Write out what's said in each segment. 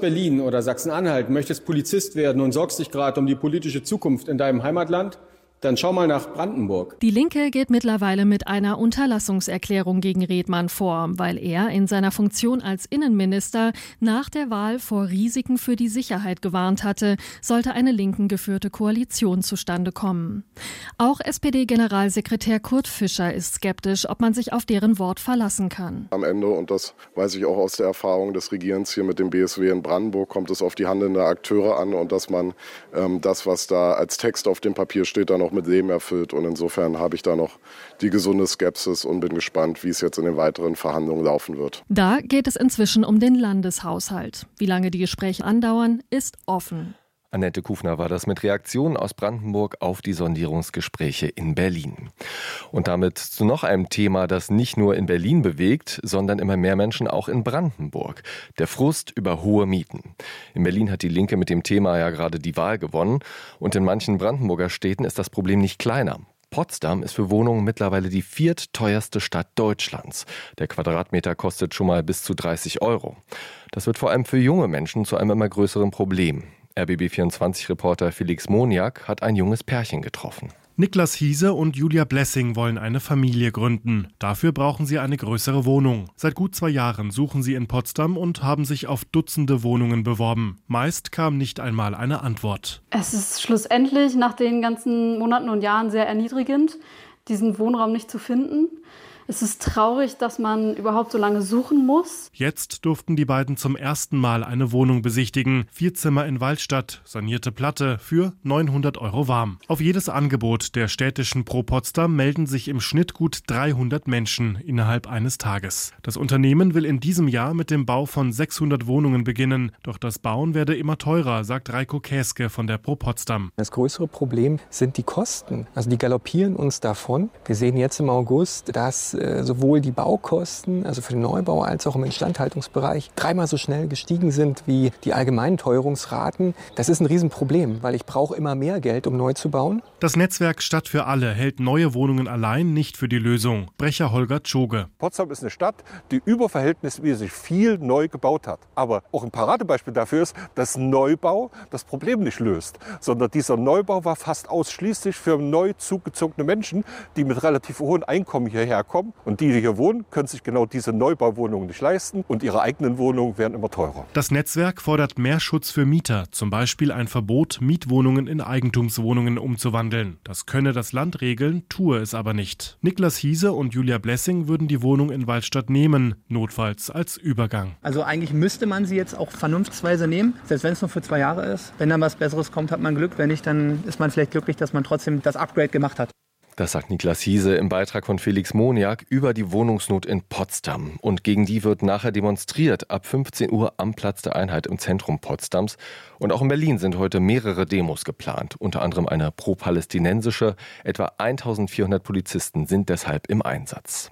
Berlin oder Sachsen-Anhalt, möchtest Polizist werden und sorgst dich gerade um die politische Zukunft in deinem Heimatland, dann schau mal nach Brandenburg. Die Linke geht mittlerweile mit einer Unterlassungserklärung gegen Redmann vor, weil er in seiner Funktion als Innenminister nach der Wahl vor Risiken für die Sicherheit gewarnt hatte, sollte eine linken geführte Koalition zustande kommen. Auch SPD-Generalsekretär Kurt Fischer ist skeptisch, ob man sich auf deren Wort verlassen kann. Am Ende, und das weiß ich auch aus der Erfahrung des Regierens hier mit dem BSW in Brandenburg, kommt es auf die handelnden Akteure an und dass man das, was da als Text auf dem Papier steht, dann auch mit Leben erfüllt. Und insofern habe ich da noch die gesunde Skepsis und bin gespannt, wie es jetzt in den weiteren Verhandlungen laufen wird. Da geht es inzwischen um den Landeshaushalt. Wie lange die Gespräche andauern, ist offen. Annette Kufner war das mit Reaktionen aus Brandenburg auf die Sondierungsgespräche in Berlin. Und damit zu noch einem Thema, das nicht nur in Berlin bewegt, sondern immer mehr Menschen auch in Brandenburg. Der Frust über hohe Mieten. In Berlin hat die Linke mit dem Thema ja gerade die Wahl gewonnen. Und in manchen Brandenburger Städten ist das Problem nicht kleiner. Potsdam ist für Wohnungen mittlerweile die viertteuerste Stadt Deutschlands. Der Quadratmeter kostet schon mal bis zu 30 €. Das wird vor allem für junge Menschen zu einem immer größeren Problem. RBB24-Reporter Felix Moniak hat ein junges Pärchen getroffen. Niklas Hiese und Julia Blessing wollen eine Familie gründen. Dafür brauchen sie eine größere Wohnung. Seit gut 2 Jahren suchen sie in Potsdam und haben sich auf Dutzende Wohnungen beworben. Meist kam nicht einmal eine Antwort. Es ist schlussendlich nach den ganzen Monaten und Jahren sehr erniedrigend, diesen Wohnraum nicht zu finden. Es ist traurig, dass man überhaupt so lange suchen muss. Jetzt durften die beiden zum ersten Mal eine Wohnung besichtigen. 4 Zimmer in Waldstadt, sanierte Platte für 900 € warm. Auf jedes Angebot der städtischen Pro Potsdam melden sich im Schnitt gut 300 Menschen innerhalb eines Tages. Das Unternehmen will in diesem Jahr mit dem Bau von 600 Wohnungen beginnen. Doch das Bauen werde immer teurer, sagt Reiko Käske von der Pro Potsdam. Das größere Problem sind die Kosten. Also die galoppieren uns davon. Wir sehen jetzt im August, dass sowohl die Baukosten, also für den Neubau, als auch im Instandhaltungsbereich 3-mal so schnell gestiegen sind wie die allgemeinen Teuerungsraten. Das ist ein Riesenproblem, weil ich brauche immer mehr Geld, um neu zu bauen. Das Netzwerk Stadt für alle hält neue Wohnungen allein nicht für die Lösung. Brecher Holger Tschoge. Potsdam ist eine Stadt, die überverhältnismäßig viel neu gebaut hat. Aber auch ein Paradebeispiel dafür ist, dass Neubau das Problem nicht löst, sondern dieser Neubau war fast ausschließlich für neu zugezogene Menschen, die mit relativ hohen Einkommen hierher kommen. Und die hier wohnen, können sich genau diese Neubauwohnungen nicht leisten und ihre eigenen Wohnungen werden immer teurer. Das Netzwerk fordert mehr Schutz für Mieter, zum Beispiel ein Verbot, Mietwohnungen in Eigentumswohnungen umzuwandeln. Das könne das Land regeln, tue es aber nicht. Niklas Hiese und Julia Blessing würden die Wohnung in Waldstadt nehmen, notfalls als Übergang. Also eigentlich müsste man sie jetzt auch vernunftsweise nehmen, selbst wenn es nur für 2 Jahre ist. Wenn dann was Besseres kommt, hat man Glück. Wenn nicht, dann ist man vielleicht glücklich, dass man trotzdem das Upgrade gemacht hat. Das sagt Niklas Hiese im Beitrag von Felix Moniak über die Wohnungsnot in Potsdam. Und gegen die wird nachher demonstriert ab 15 Uhr am Platz der Einheit im Zentrum Potsdams. Und auch in Berlin sind heute mehrere Demos geplant. Unter anderem eine pro-palästinensische. Etwa 1400 Polizisten sind deshalb im Einsatz.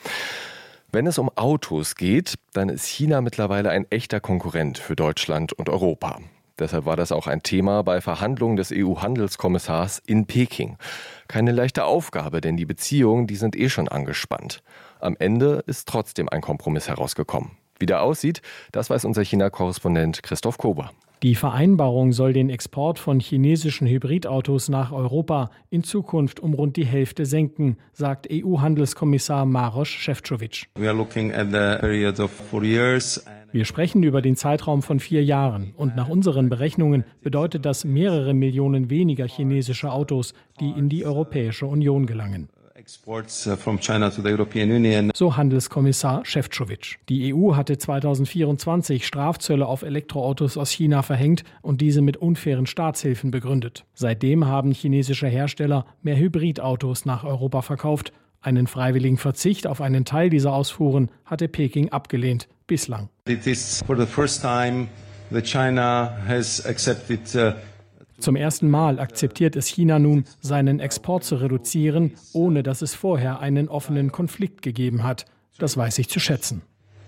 Wenn es um Autos geht, dann ist China mittlerweile ein echter Konkurrent für Deutschland und Europa. Deshalb war das auch ein Thema bei Verhandlungen des EU-Handelskommissars in Peking. Keine leichte Aufgabe, denn die Beziehungen, die sind schon angespannt. Am Ende ist trotzdem ein Kompromiss herausgekommen. Wie der aussieht, das weiß unser China-Korrespondent Christoph Kober. Die Vereinbarung soll den Export von chinesischen Hybridautos nach Europa in Zukunft um rund die Hälfte senken, sagt EU-Handelskommissar Maroš Šefčovič. Wir sprechen über den Zeitraum von 4 Jahren und nach unseren Berechnungen bedeutet das mehrere Millionen weniger chinesische Autos, die in die Europäische Union gelangen. So Handelskommissar Šefčovič. Die EU hatte 2024 Strafzölle auf Elektroautos aus China verhängt und diese mit unfairen Staatshilfen begründet. Seitdem haben chinesische Hersteller mehr Hybridautos nach Europa verkauft. Einen freiwilligen Verzicht auf einen Teil dieser Ausfuhren hatte Peking abgelehnt, bislang. Zum ersten Mal akzeptiert es China nun, seinen Export zu reduzieren, ohne dass es vorher einen offenen Konflikt gegeben hat. Das weiß ich zu schätzen.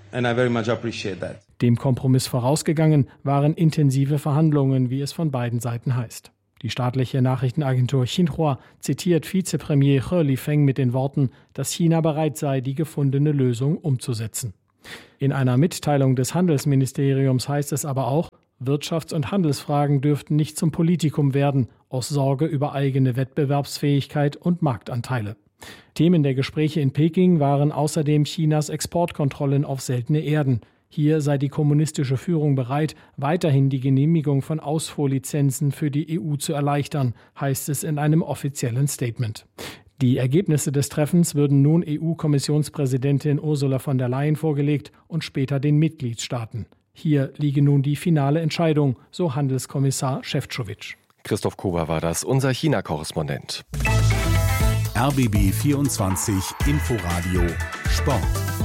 Dem Kompromiss vorausgegangen waren intensive Verhandlungen, wie es von beiden Seiten heißt. Die staatliche Nachrichtenagentur Xinhua zitiert Vizepremier He Lifeng mit den Worten, dass China bereit sei, die gefundene Lösung umzusetzen. In einer Mitteilung des Handelsministeriums heißt es aber auch, Wirtschafts- und Handelsfragen dürften nicht zum Politikum werden, aus Sorge über eigene Wettbewerbsfähigkeit und Marktanteile. Themen der Gespräche in Peking waren außerdem Chinas Exportkontrollen auf seltene Erden. Hier sei die kommunistische Führung bereit, weiterhin die Genehmigung von Ausfuhrlizenzen für die EU zu erleichtern, heißt es in einem offiziellen Statement. Die Ergebnisse des Treffens würden nun EU-Kommissionspräsidentin Ursula von der Leyen vorgelegt und später den Mitgliedstaaten. Hier liege nun die finale Entscheidung, so Handelskommissar Šefčovič. Christoph Kober war das, unser China-Korrespondent. RBB 24 Inforadio Sport.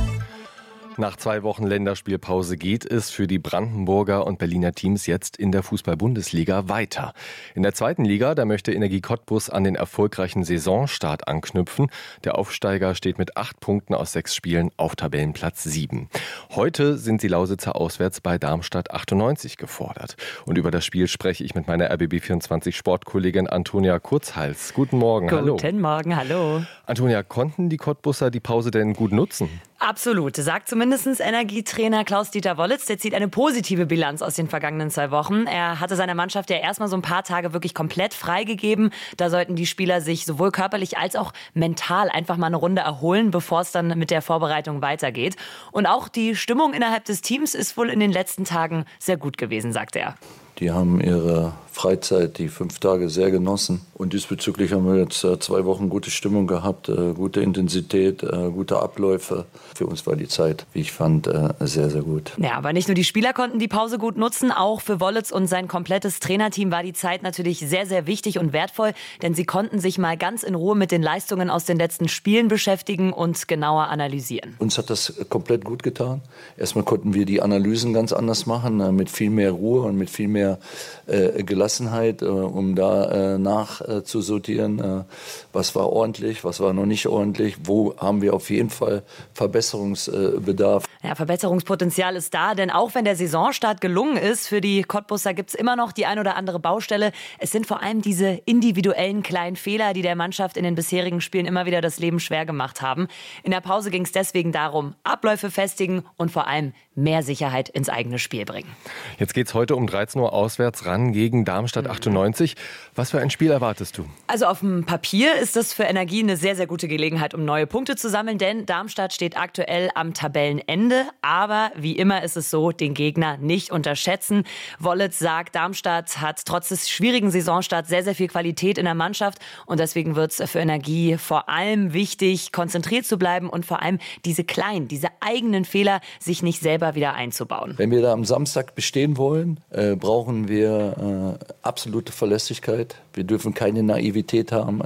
Nach 2 Wochen Länderspielpause geht es für die Brandenburger und Berliner Teams jetzt in der Fußball-Bundesliga weiter. In der 2. Liga, da möchte Energie Cottbus an den erfolgreichen Saisonstart anknüpfen. Der Aufsteiger steht mit 8 Punkten aus 6 Spielen auf Tabellenplatz 7. Heute sind die Lausitzer auswärts bei Darmstadt 98 gefordert. Und über das Spiel spreche ich mit meiner RBB24 Sportkollegin Antonia Kurzhals. Guten Morgen, hallo. Guten Morgen, hallo. Antonia, konnten die Cottbusser die Pause denn gut nutzen? Absolut, sagt zumindest Energietrainer Klaus-Dieter Wollitz. Der zieht eine positive Bilanz aus den vergangenen 2 Wochen. Er hatte seiner Mannschaft ja erstmal so ein paar Tage wirklich komplett freigegeben. Da sollten die Spieler sich sowohl körperlich als auch mental einfach mal eine Runde erholen, bevor es dann mit der Vorbereitung weitergeht. Und auch die Stimmung innerhalb des Teams ist wohl in den letzten Tagen sehr gut gewesen, sagt er. Die haben ihre Freizeit, die 5 Tage, sehr genossen. Und diesbezüglich haben wir jetzt 2 Wochen gute Stimmung gehabt, gute Intensität, gute Abläufe. Für uns war die Zeit, wie ich fand, sehr, sehr gut. Ja, aber nicht nur die Spieler konnten die Pause gut nutzen, auch für Wollitz und sein komplettes Trainerteam war die Zeit natürlich sehr, sehr wichtig und wertvoll, denn sie konnten sich mal ganz in Ruhe mit den Leistungen aus den letzten Spielen beschäftigen und genauer analysieren. Uns hat das komplett gut getan. Erstmal konnten wir die Analysen ganz anders machen, mit viel mehr Ruhe und mit viel mehr Gelassenheit, um da nachzusortieren, was war ordentlich, was war noch nicht ordentlich, wo haben wir auf jeden Fall Verbesserungsbedarf. Ja, Verbesserungspotenzial ist da, denn auch wenn der Saisonstart gelungen ist, für die Cottbusser gibt es immer noch die ein oder andere Baustelle. Es sind vor allem diese individuellen kleinen Fehler, die der Mannschaft in den bisherigen Spielen immer wieder das Leben schwer gemacht haben. In der Pause ging es deswegen darum, Abläufe festigen und vor allem mehr Sicherheit ins eigene Spiel bringen. Jetzt geht's heute um 13 Uhr auswärts ran gegen Darmstadt 98. Was für ein Spiel erwartest du? Also auf dem Papier ist das für Energie eine sehr, sehr gute Gelegenheit, um neue Punkte zu sammeln, denn Darmstadt steht aktuell am Tabellenende. Aber wie immer ist es so, den Gegner nicht unterschätzen. Wollitz sagt, Darmstadt hat trotz des schwierigen Saisonstarts sehr, sehr viel Qualität in der Mannschaft und deswegen wird es für Energie vor allem wichtig, konzentriert zu bleiben und vor allem diese eigenen Fehler sich nicht selber wieder einzubauen. Wenn wir da am Samstag bestehen wollen, brauchen wir absolute Verlässlichkeit. Wir dürfen keine Naivität haben.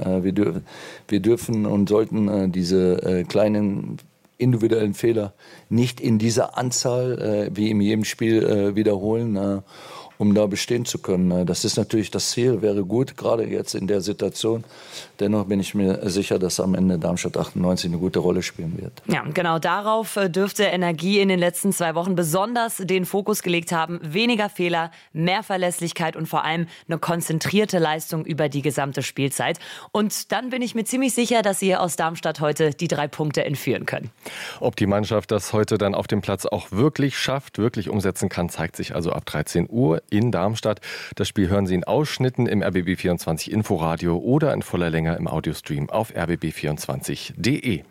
Wir dürfen und sollten diese kleinen individuellen Fehler nicht in dieser Anzahl wie in jedem Spiel wiederholen, um da bestehen zu können. Das ist natürlich das Ziel, wäre gut, gerade jetzt in der Situation. Dennoch bin ich mir sicher, dass am Ende Darmstadt 98 eine gute Rolle spielen wird. Ja, genau darauf dürfte Energie in den letzten 2 Wochen besonders den Fokus gelegt haben. Weniger Fehler, mehr Verlässlichkeit und vor allem eine konzentrierte Leistung über die gesamte Spielzeit. Und dann bin ich mir ziemlich sicher, dass Sie aus Darmstadt heute die 3 Punkte entführen können. Ob die Mannschaft das heute dann auf dem Platz auch wirklich schafft, wirklich umsetzen kann, zeigt sich also ab 13 Uhr in Darmstadt. Das Spiel hören Sie in Ausschnitten im RBB24 Inforadio oder in voller Länge im Audiostream auf rbb24.de.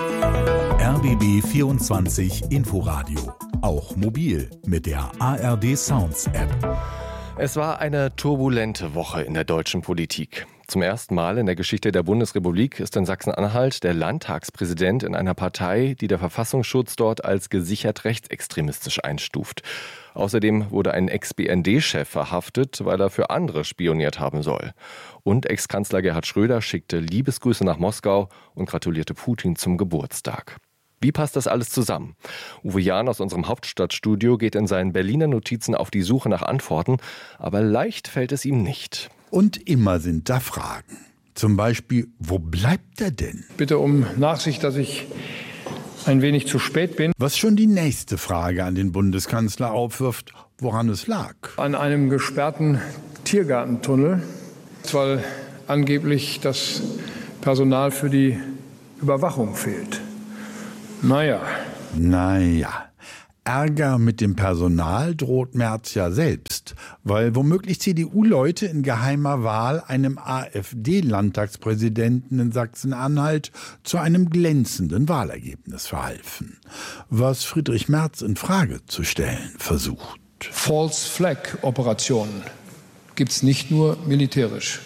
RBB24 Inforadio. Auch mobil mit der ARD Sounds App. Es war eine turbulente Woche in der deutschen Politik. Zum ersten Mal in der Geschichte der Bundesrepublik ist in Sachsen-Anhalt der Landtagspräsident in einer Partei, die der Verfassungsschutz dort als gesichert rechtsextremistisch einstuft. Außerdem wurde ein Ex-BND-Chef verhaftet, weil er für andere spioniert haben soll. Und Ex-Kanzler Gerhard Schröder schickte Liebesgrüße nach Moskau und gratulierte Putin zum Geburtstag. Wie passt das alles zusammen? Uwe Jahn aus unserem Hauptstadtstudio geht in seinen Berliner Notizen auf die Suche nach Antworten, aber leicht fällt es ihm nicht. Und immer sind da Fragen. Zum Beispiel, wo bleibt er denn? Bitte um Nachsicht, dass ich ein wenig zu spät bin. Was schon die nächste Frage an den Bundeskanzler aufwirft, woran es lag. An einem gesperrten Tiergartentunnel, weil angeblich das Personal für die Überwachung fehlt. Naja. Ärger mit dem Personal droht Merz ja selbst, weil womöglich CDU-Leute in geheimer Wahl einem AfD-Landtagspräsidenten in Sachsen-Anhalt zu einem glänzenden Wahlergebnis verhalfen, was Friedrich Merz in Frage zu stellen versucht. False Flag Operationen gibt es nicht nur militärisch.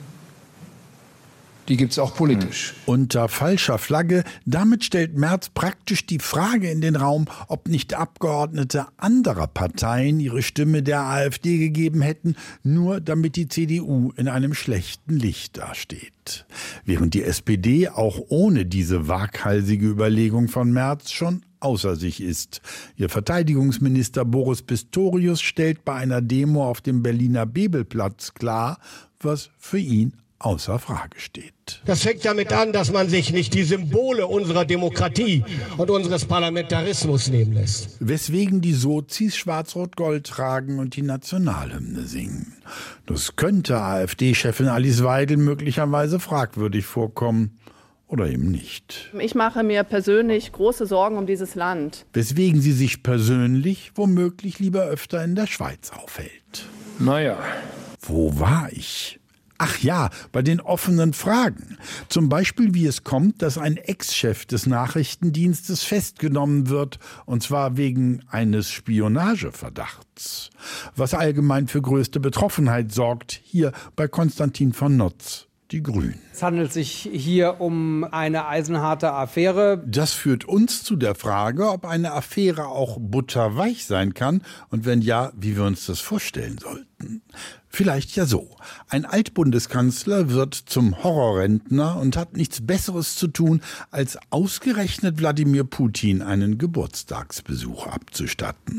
Die gibt es auch politisch. Unter falscher Flagge, damit stellt Merz praktisch die Frage in den Raum, ob nicht Abgeordnete anderer Parteien ihre Stimme der AfD gegeben hätten, nur damit die CDU in einem schlechten Licht dasteht. Während die SPD auch ohne diese waghalsige Überlegung von Merz schon außer sich ist. Ihr Verteidigungsminister Boris Pistorius stellt bei einer Demo auf dem Berliner Bebelplatz klar, was für ihn außer Frage steht. Das fängt damit an, dass man sich nicht die Symbole unserer Demokratie und unseres Parlamentarismus nehmen lässt. Weswegen die Sozis Schwarz-Rot-Gold tragen und die Nationalhymne singen. Das könnte AfD-Chefin Alice Weidel möglicherweise fragwürdig vorkommen. Oder eben nicht. Ich mache mir persönlich große Sorgen um dieses Land. Weswegen sie sich persönlich womöglich lieber öfter in der Schweiz aufhält. Naja. Wo war ich? Ach ja, bei den offenen Fragen. Zum Beispiel, wie es kommt, dass ein Ex-Chef des Nachrichtendienstes festgenommen wird, und zwar wegen eines Spionageverdachts. Was allgemein für größte Betroffenheit sorgt, hier bei Konstantin von Notz, die Grünen. Es handelt sich hier um eine eisenharte Affäre. Das führt uns zu der Frage, ob eine Affäre auch butterweich sein kann und wenn ja, wie wir uns das vorstellen sollten. Vielleicht ja so. Ein Altbundeskanzler wird zum Horrorrentner und hat nichts Besseres zu tun, als ausgerechnet Wladimir Putin einen Geburtstagsbesuch abzustatten.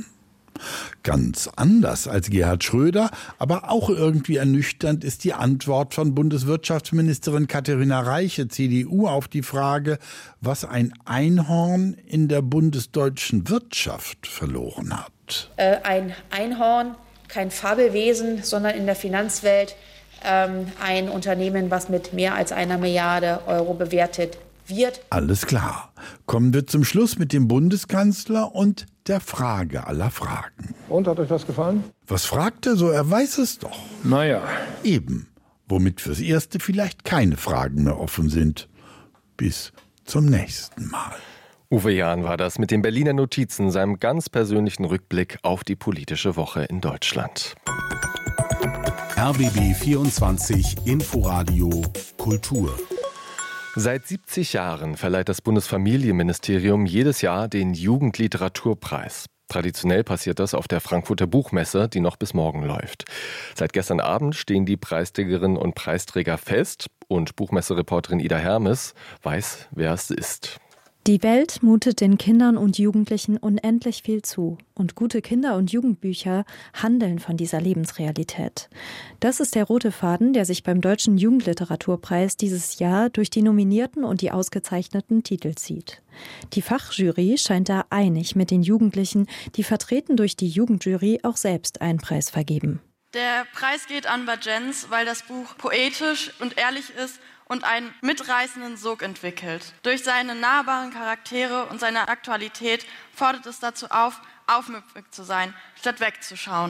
Ganz anders als Gerhard Schröder, aber auch irgendwie ernüchternd ist die Antwort von Bundeswirtschaftsministerin Katharina Reiche, CDU, auf die Frage, was ein Einhorn in der bundesdeutschen Wirtschaft verloren hat. Ein Einhorn, kein Fabelwesen, sondern in der Finanzwelt ein Unternehmen, was mit mehr als 1 Milliarde Euro bewertet wird. Alles klar. Kommen wir zum Schluss mit dem Bundeskanzler und der Frage aller Fragen. Und, hat euch das gefallen? Was fragt er so? Er weiß es doch. Naja. Eben. Womit fürs Erste vielleicht keine Fragen mehr offen sind. Bis zum nächsten Mal. Uwe Jahn war das mit den Berliner Notizen, seinem ganz persönlichen Rückblick auf die politische Woche in Deutschland. RBB 24 Inforadio Kultur. Seit 70 Jahren verleiht das Bundesfamilienministerium jedes Jahr den Jugendliteraturpreis. Traditionell passiert das auf der Frankfurter Buchmesse, die noch bis morgen läuft. Seit gestern Abend stehen die Preisträgerinnen und Preisträger fest und Buchmessereporterin Ida Hermes weiß, wer es ist. Die Welt mutet den Kindern und Jugendlichen unendlich viel zu. Und gute Kinder- und Jugendbücher handeln von dieser Lebensrealität. Das ist der rote Faden, der sich beim Deutschen Jugendliteraturpreis dieses Jahr durch die nominierten und die ausgezeichneten Titel zieht. Die Fachjury scheint da einig mit den Jugendlichen, die vertreten durch die Jugendjury auch selbst einen Preis vergeben. Der Preis geht an Bajenz, weil das Buch poetisch und ehrlich ist und einen mitreißenden Sog entwickelt. Durch seine nahbaren Charaktere und seine Aktualität fordert es dazu auf, aufmüpfig zu sein, statt wegzuschauen.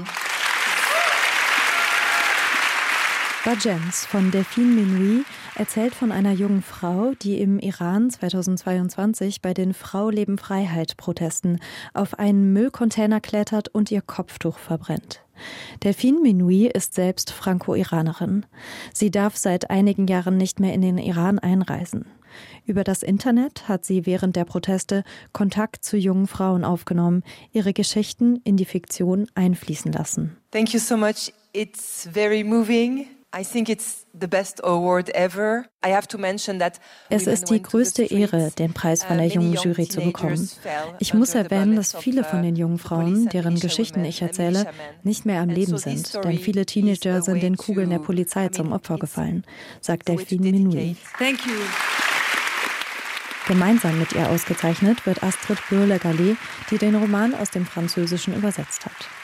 Bajenz von Delphine Menuhi erzählt von einer jungen Frau, die im Iran 2022 bei den Frau-Leben-Freiheit-Protesten auf einen Müllcontainer klettert und ihr Kopftuch verbrennt. Delphine Menuhi ist selbst Franco-Iranerin. Sie darf seit einigen Jahren nicht mehr in den Iran einreisen. Über das Internet hat sie während der Proteste Kontakt zu jungen Frauen aufgenommen, ihre Geschichten in die Fiktion einfließen lassen. Thank you so much. It's very moving. I think it's the best award ever. I have to mention that es ist die größte Ehre, den Preis von der jungen Jury zu bekommen. Ich muss erwähnen, dass viele von den jungen Frauen, deren Geschichten ich erzähle, nicht mehr am Leben sind, denn viele Teenager sind den Kugeln der Polizei zum Opfer gefallen, sagt Delphine Menuhi. Thank you. Gemeinsam mit ihr ausgezeichnet wird Astrid Bürle-Gallet, die den Roman aus dem Französischen übersetzt hat.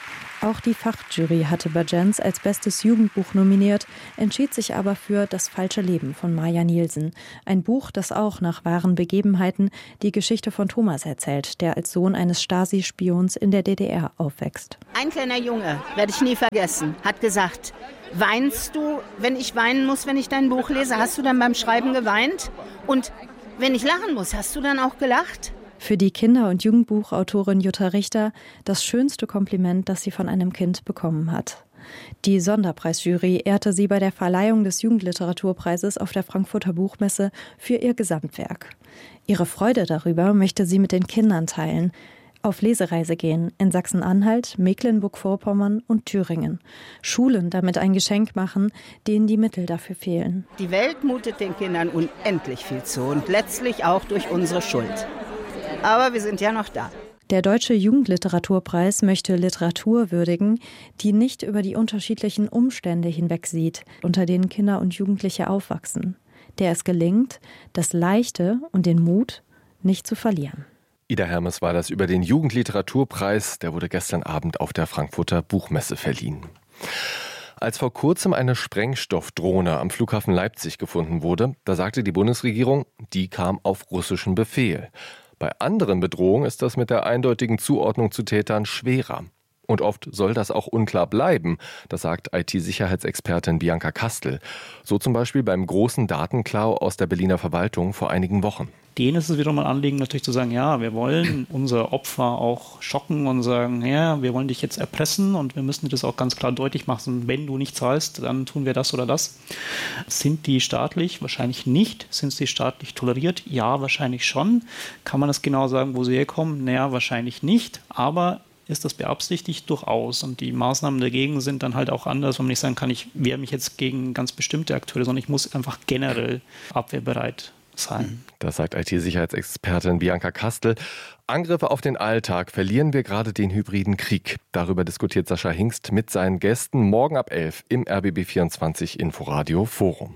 Auch die Fachjury hatte Barjens als bestes Jugendbuch nominiert, entschied sich aber für Das falsche Leben von Maja Nielsen. Ein Buch, das auch nach wahren Begebenheiten die Geschichte von Thomas erzählt, der als Sohn eines Stasi-Spions in der DDR aufwächst. Ein kleiner Junge, werde ich nie vergessen, hat gesagt: Weinst du, wenn ich weinen muss, wenn ich dein Buch lese? Hast du dann beim Schreiben geweint? Und wenn ich lachen muss, hast du dann auch gelacht? Für die Kinder- und Jugendbuchautorin Jutta Richter das schönste Kompliment, das sie von einem Kind bekommen hat. Die Sonderpreisjury ehrte sie bei der Verleihung des Jugendliteraturpreises auf der Frankfurter Buchmesse für ihr Gesamtwerk. Ihre Freude darüber möchte sie mit den Kindern teilen, auf Lesereise gehen in Sachsen-Anhalt, Mecklenburg-Vorpommern und Thüringen. Schulen damit ein Geschenk machen, denen die Mittel dafür fehlen. Die Welt mutet den Kindern unendlich viel zu und letztlich auch durch unsere Schuld. Aber wir sind ja noch da. Der Deutsche Jugendliteraturpreis möchte Literatur würdigen, die nicht über die unterschiedlichen Umstände hinwegsieht, unter denen Kinder und Jugendliche aufwachsen. Der es gelingt, das Leichte und den Mut nicht zu verlieren. Ida Hermes war das über den Jugendliteraturpreis. Der wurde gestern Abend auf der Frankfurter Buchmesse verliehen. Als vor kurzem eine Sprengstoffdrohne am Flughafen Leipzig gefunden wurde, da sagte die Bundesregierung, die kam auf russischen Befehl. Bei anderen Bedrohungen ist das mit der eindeutigen Zuordnung zu Tätern schwerer. Und oft soll das auch unklar bleiben, das sagt IT-Sicherheitsexpertin Bianca Kastel. So zum Beispiel beim großen Datenklau aus der Berliner Verwaltung vor einigen Wochen. Denen ist es wiederum ein Anliegen, natürlich zu sagen, ja, wir wollen unser Opfer auch schocken und sagen, ja, wir wollen dich jetzt erpressen und wir müssen dir das auch ganz klar deutlich machen. Wenn du nicht zahlst, dann tun wir das oder das. Sind die staatlich? Wahrscheinlich nicht. Sind sie staatlich toleriert? Ja, wahrscheinlich schon. Kann man das genau sagen, wo sie herkommen? Naja, wahrscheinlich nicht. Aber ist das beabsichtigt? Durchaus. Und die Maßnahmen dagegen sind dann halt auch anders, wo man nicht sagen kann, ich wehre mich jetzt gegen ganz bestimmte Akteure, sondern ich muss einfach generell abwehrbereit sein. Das sagt IT-Sicherheitsexpertin Bianca Kastel. Angriffe auf den Alltag. Verlieren wir gerade den hybriden Krieg? Darüber diskutiert Sascha Hingst mit seinen Gästen morgen ab 11 im RBB24 Inforadio Forum.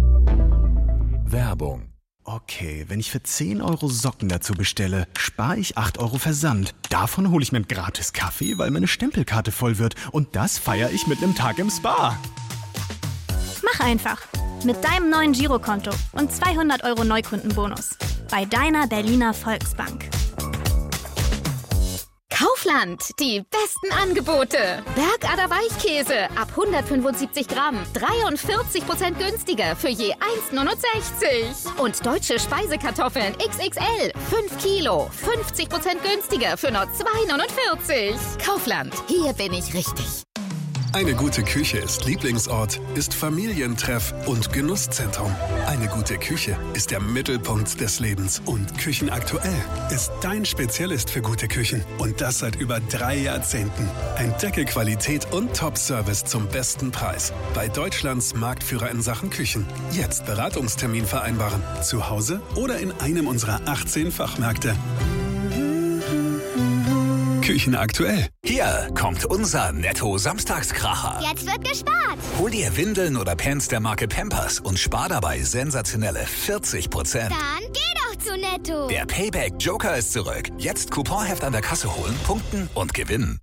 Werbung. Okay, wenn ich für 10 € Socken dazu bestelle, spare ich 8 € Versand. Davon hole ich mir einen gratis Kaffee, weil meine Stempelkarte voll wird. Und das feiere ich mit einem Tag im Spa. Mach einfach. Mit deinem neuen Girokonto und 200 € Neukundenbonus. Bei deiner Berliner Volksbank. Kaufland, die besten Angebote. Bergader Weichkäse ab 175 Gramm, 43% günstiger für je 1,69. Und deutsche Speisekartoffeln XXL, 5 Kilo, 50% günstiger für nur 2,49. Kaufland, hier bin ich richtig. Eine gute Küche ist Lieblingsort, ist Familientreff und Genusszentrum. Eine gute Küche ist der Mittelpunkt des Lebens. Und Küchenaktuell ist dein Spezialist für gute Küchen. Und das seit über 3 Jahrzehnten. Entdecke Qualität und Top-Service zum besten Preis. Bei Deutschlands Marktführer in Sachen Küchen. Jetzt Beratungstermin vereinbaren. Zu Hause oder in einem unserer 18 Fachmärkte. Küchenaktuell. Hier kommt unser Netto-Samstagskracher. Jetzt wird gespart. Hol dir Windeln oder Pants der Marke Pampers und spar dabei sensationelle 40%. Dann geh doch zu Netto. Der Payback Joker ist zurück. Jetzt Couponheft an der Kasse holen, punkten und gewinnen.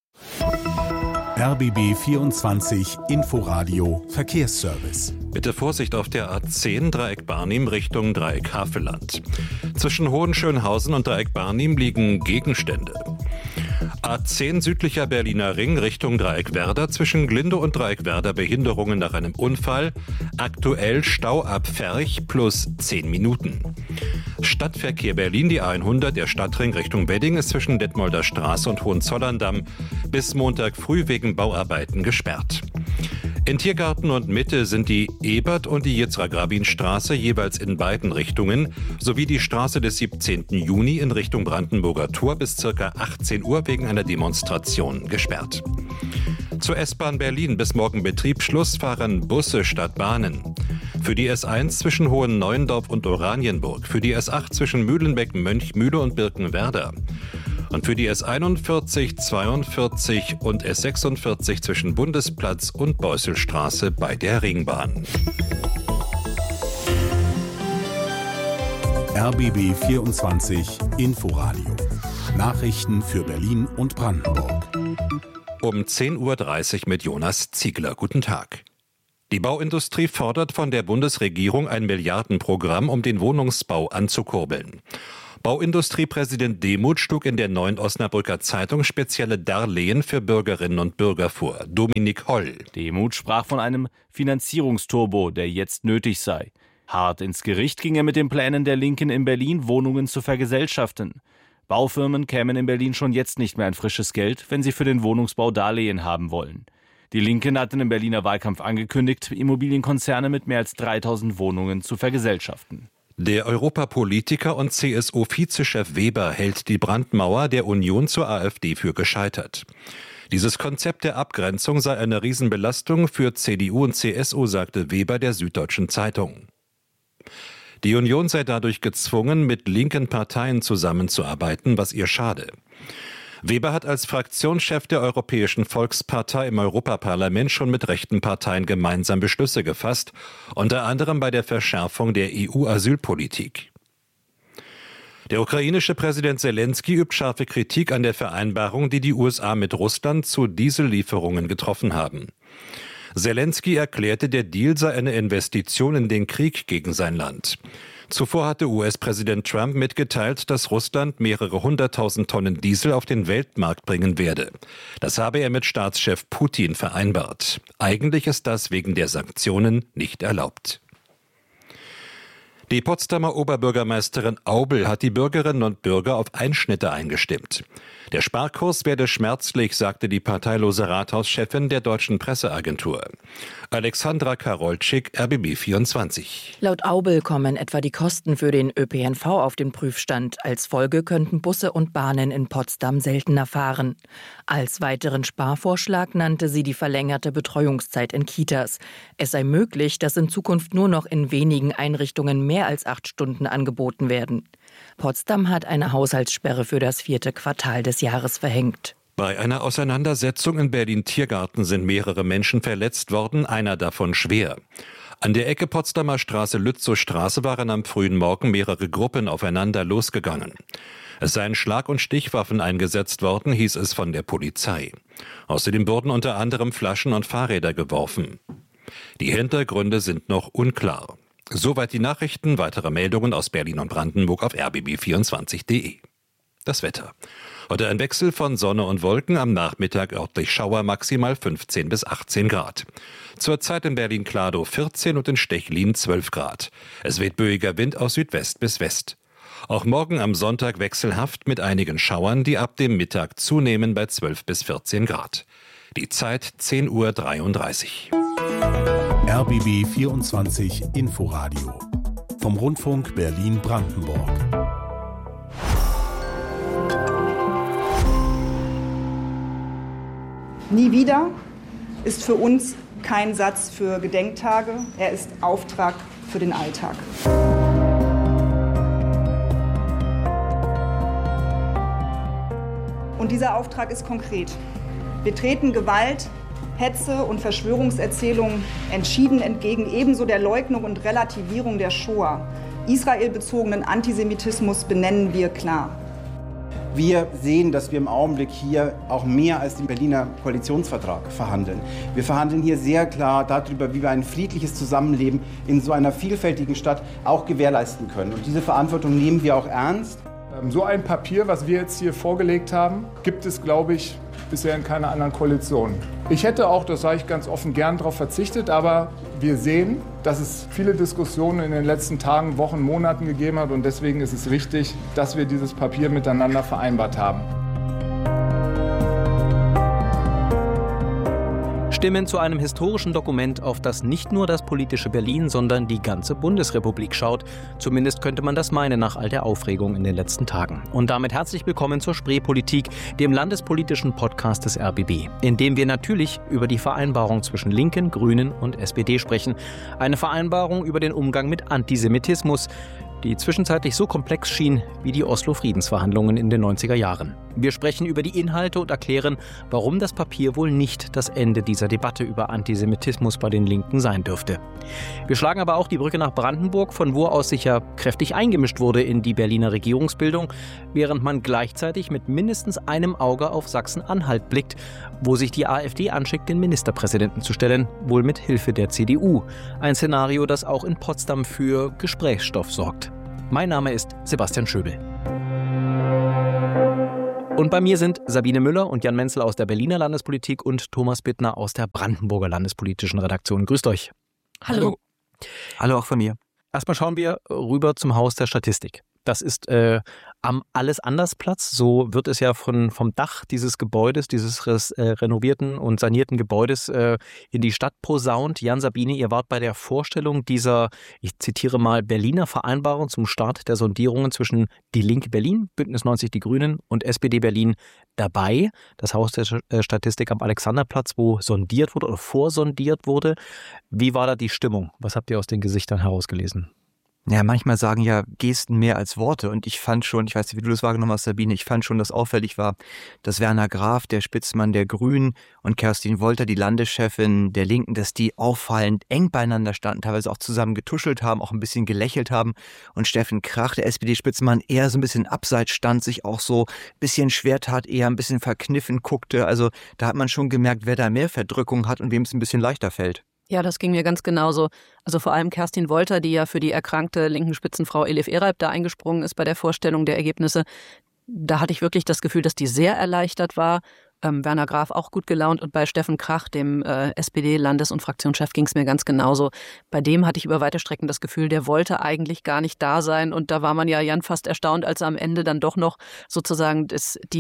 RBB 24 Inforadio Verkehrsservice. Bitte Vorsicht auf der A10 Dreieck Barnim Richtung Dreieck Havelland. Zwischen Hohenschönhausen und Dreieck Barnim liegen Gegenstände. A10 südlicher Berliner Ring Richtung Dreieck Werder. Zwischen Glinde und Dreieck Werder Behinderungen nach einem Unfall. Aktuell Stau ab Ferch plus 10 Minuten. Stadtverkehr Berlin, die A100, der Stadtring Richtung Wedding ist zwischen Detmolder Straße und Hohenzollern-Damm bis Montag früh wegen Bauarbeiten gesperrt. In Tiergarten und Mitte sind die Ebert- und die Yitzhak-Rabin-Straße jeweils in beiden Richtungen sowie die Straße des 17. Juni in Richtung Brandenburger Tor bis ca. 18 Uhr wegen einer Demonstration gesperrt. Zur S-Bahn Berlin bis morgen Betriebsschluss fahren Busse statt Bahnen. Für die S1 zwischen Hohen-Neuendorf und Oranienburg, für die S8 zwischen Mühlenbeck, Mönchmühle und Birkenwerder. Und für die S41, 42 und S46 zwischen Bundesplatz und Beusselstraße bei der Ringbahn. RBB 24 Inforadio. Nachrichten für Berlin und Brandenburg. Um 10.30 Uhr mit Jonas Ziegler. Guten Tag. Die Bauindustrie fordert von der Bundesregierung ein Milliardenprogramm, um den Wohnungsbau anzukurbeln. Bauindustriepräsident Demuth schlug in der Neuen Osnabrücker Zeitung spezielle Darlehen für Bürgerinnen und Bürger vor. Dominik Holl. Demuth sprach von einem Finanzierungsturbo, der jetzt nötig sei. Hart ins Gericht ging er mit den Plänen der Linken in Berlin, Wohnungen zu vergesellschaften. Baufirmen kämen in Berlin schon jetzt nicht mehr an frisches Geld, wenn sie für den Wohnungsbau Darlehen haben wollen. Die Linken hatten im Berliner Wahlkampf angekündigt, Immobilienkonzerne mit mehr als 3000 Wohnungen zu vergesellschaften. Der Europapolitiker und CSU-Vizechef Weber hält die Brandmauer der Union zur AfD für gescheitert. Dieses Konzept der Abgrenzung sei eine Riesenbelastung für CDU und CSU, sagte Weber der Süddeutschen Zeitung. Die Union sei dadurch gezwungen, mit linken Parteien zusammenzuarbeiten, was ihr schade. Weber hat als Fraktionschef der Europäischen Volkspartei im Europaparlament schon mit rechten Parteien gemeinsam Beschlüsse gefasst, unter anderem bei der Verschärfung der EU-Asylpolitik. Der ukrainische Präsident Zelensky übt scharfe Kritik an der Vereinbarung, die die USA mit Russland zu Diesellieferungen getroffen haben. Zelensky erklärte, der Deal sei eine Investition in den Krieg gegen sein Land. Zuvor hatte US-Präsident Trump mitgeteilt, dass Russland mehrere 100.000 Tonnen Diesel auf den Weltmarkt bringen werde. Das habe er mit Staatschef Putin vereinbart. Eigentlich ist das wegen der Sanktionen nicht erlaubt. Die Potsdamer Oberbürgermeisterin Aubel hat die Bürgerinnen und Bürger auf Einschnitte eingestimmt. Der Sparkurs werde schmerzlich, sagte die parteilose Rathauschefin der Deutschen Presseagentur. Alexandra Karolczyk, RBB24. Laut Aubel kommen etwa die Kosten für den ÖPNV auf den Prüfstand. Als Folge könnten Busse und Bahnen in Potsdam seltener fahren. Als weiteren Sparvorschlag nannte sie die verlängerte Betreuungszeit in Kitas. Es sei möglich, dass in Zukunft nur noch in wenigen Einrichtungen mehr als 8 Stunden angeboten werden. Potsdam hat eine Haushaltssperre für das 4. Quartal des Jahres verhängt. Bei einer Auseinandersetzung in Berlin-Tiergarten sind mehrere Menschen verletzt worden, einer davon schwer. An der Ecke Potsdamer Straße-Lützow-Straße waren am frühen Morgen mehrere Gruppen aufeinander losgegangen. Es seien Schlag- und Stichwaffen eingesetzt worden, hieß es von der Polizei. Außerdem wurden unter anderem Flaschen und Fahrräder geworfen. Die Hintergründe sind noch unklar. Soweit die Nachrichten, weitere Meldungen aus Berlin und Brandenburg auf rbb24.de. Das Wetter. Heute ein Wechsel von Sonne und Wolken, am Nachmittag örtlich Schauer, maximal 15 bis 18 Grad. Zurzeit in Berlin-Kladow 14 und in Stechlin 12 Grad. Es weht böiger Wind aus Südwest bis West. Auch morgen am Sonntag wechselhaft mit einigen Schauern, die ab dem Mittag zunehmen bei 12 bis 14 Grad. Die Zeit 10.33 Uhr. RBB 24 Inforadio vom Rundfunk Berlin-Brandenburg. Nie wieder ist für uns kein Satz für Gedenktage, er ist Auftrag für den Alltag. Und dieser Auftrag ist konkret. Wir treten Gewalt, Hetze und Verschwörungserzählungen entschieden entgegen, ebenso der Leugnung und Relativierung der Shoah. Israelbezogenen Antisemitismus benennen wir klar. Wir sehen, dass wir im Augenblick hier auch mehr als den Berliner Koalitionsvertrag verhandeln. Wir verhandeln hier sehr klar darüber, wie wir ein friedliches Zusammenleben in so einer vielfältigen Stadt auch gewährleisten können. Und diese Verantwortung nehmen wir auch ernst. So ein Papier, was wir jetzt hier vorgelegt haben, gibt es, glaube ich, bisher in keiner anderen Koalition. Ich hätte auch, das sage ich ganz offen, gern darauf verzichtet, aber wir sehen, dass es viele Diskussionen in den letzten Tagen, Wochen, Monaten gegeben hat und deswegen ist es richtig, dass wir dieses Papier miteinander vereinbart haben. Stimmen zu einem historischen Dokument, auf das nicht nur das politische Berlin, sondern die ganze Bundesrepublik schaut. Zumindest könnte man das meinen nach all der Aufregung in den letzten Tagen. Und damit herzlich willkommen zur Spreepolitik, dem landespolitischen Podcast des RBB, in dem wir natürlich über die Vereinbarung zwischen Linken, Grünen und SPD sprechen. Eine Vereinbarung über den Umgang mit Antisemitismus. die zwischenzeitlich so komplex schien wie die Oslo-Friedensverhandlungen in den 90er Jahren. Wir sprechen über die Inhalte und erklären, warum das Papier wohl nicht das Ende dieser Debatte über Antisemitismus bei den Linken sein dürfte. Wir schlagen aber auch die Brücke nach Brandenburg, von wo aus sich ja kräftig eingemischt wurde in die Berliner Regierungsbildung, während man gleichzeitig mit mindestens einem Auge auf Sachsen-Anhalt blickt, wo sich die AfD anschickt, den Ministerpräsidenten zu stellen, wohl mit Hilfe der CDU. Ein Szenario, das auch in Potsdam für Gesprächsstoff sorgt. Mein Name ist Sebastian Schöbel. Und bei mir sind Sabine Müller und Jan Menzel aus der Berliner Landespolitik und Thomas Bittner aus der Brandenburger Landespolitischen Redaktion. Grüßt euch. Hallo. Hallo auch von mir. Erstmal schauen wir rüber zum Haus der Statistik. Das ist am Alles-Anders-Platz. So wird es ja vom Dach dieses Gebäudes, dieses renovierten und sanierten Gebäudes in die Stadt posaunt. Jan, Sabine, ihr wart bei der Vorstellung dieser, ich zitiere mal, Berliner Vereinbarung zum Start der Sondierungen zwischen Die Linke Berlin, Bündnis 90 Die Grünen und SPD Berlin dabei. Das Haus der Statistik am Alexanderplatz, wo sondiert wurde oder vorsondiert wurde. Wie war da die Stimmung? Was habt ihr aus den Gesichtern herausgelesen? Ja, manchmal sagen ja Gesten mehr als Worte und ich fand schon, ich weiß nicht, wie du das wahrgenommen hast, Sabine, ich fand schon, dass auffällig war, dass Werner Graf, der Spitzmann der Grünen, und Kerstin Wolter, die Landeschefin der Linken, dass die auffallend eng beieinander standen, teilweise auch zusammen getuschelt haben, auch ein bisschen gelächelt haben, und Steffen Krach, der SPD-Spitzmann, eher so ein bisschen abseits stand, sich auch so ein bisschen schwer tat, eher ein bisschen verkniffen guckte. Also da hat man schon gemerkt, wer da mehr Verdrückung hat und wem es ein bisschen leichter fällt. Ja, das ging mir ganz genauso. Also vor allem Kerstin Wolter, die ja für die erkrankte linken Spitzenfrau Elif Ereib da eingesprungen ist bei der Vorstellung der Ergebnisse. Da hatte ich wirklich das Gefühl, dass die sehr erleichtert war. Werner Graf auch gut gelaunt und bei Steffen Krach, dem SPD-Landes- und Fraktionschef, ging es mir ganz genauso. Bei dem hatte ich über weite Strecken das Gefühl, der wollte eigentlich gar nicht da sein und da war man ja, Jan, fast erstaunt, als er am Ende dann doch noch sozusagen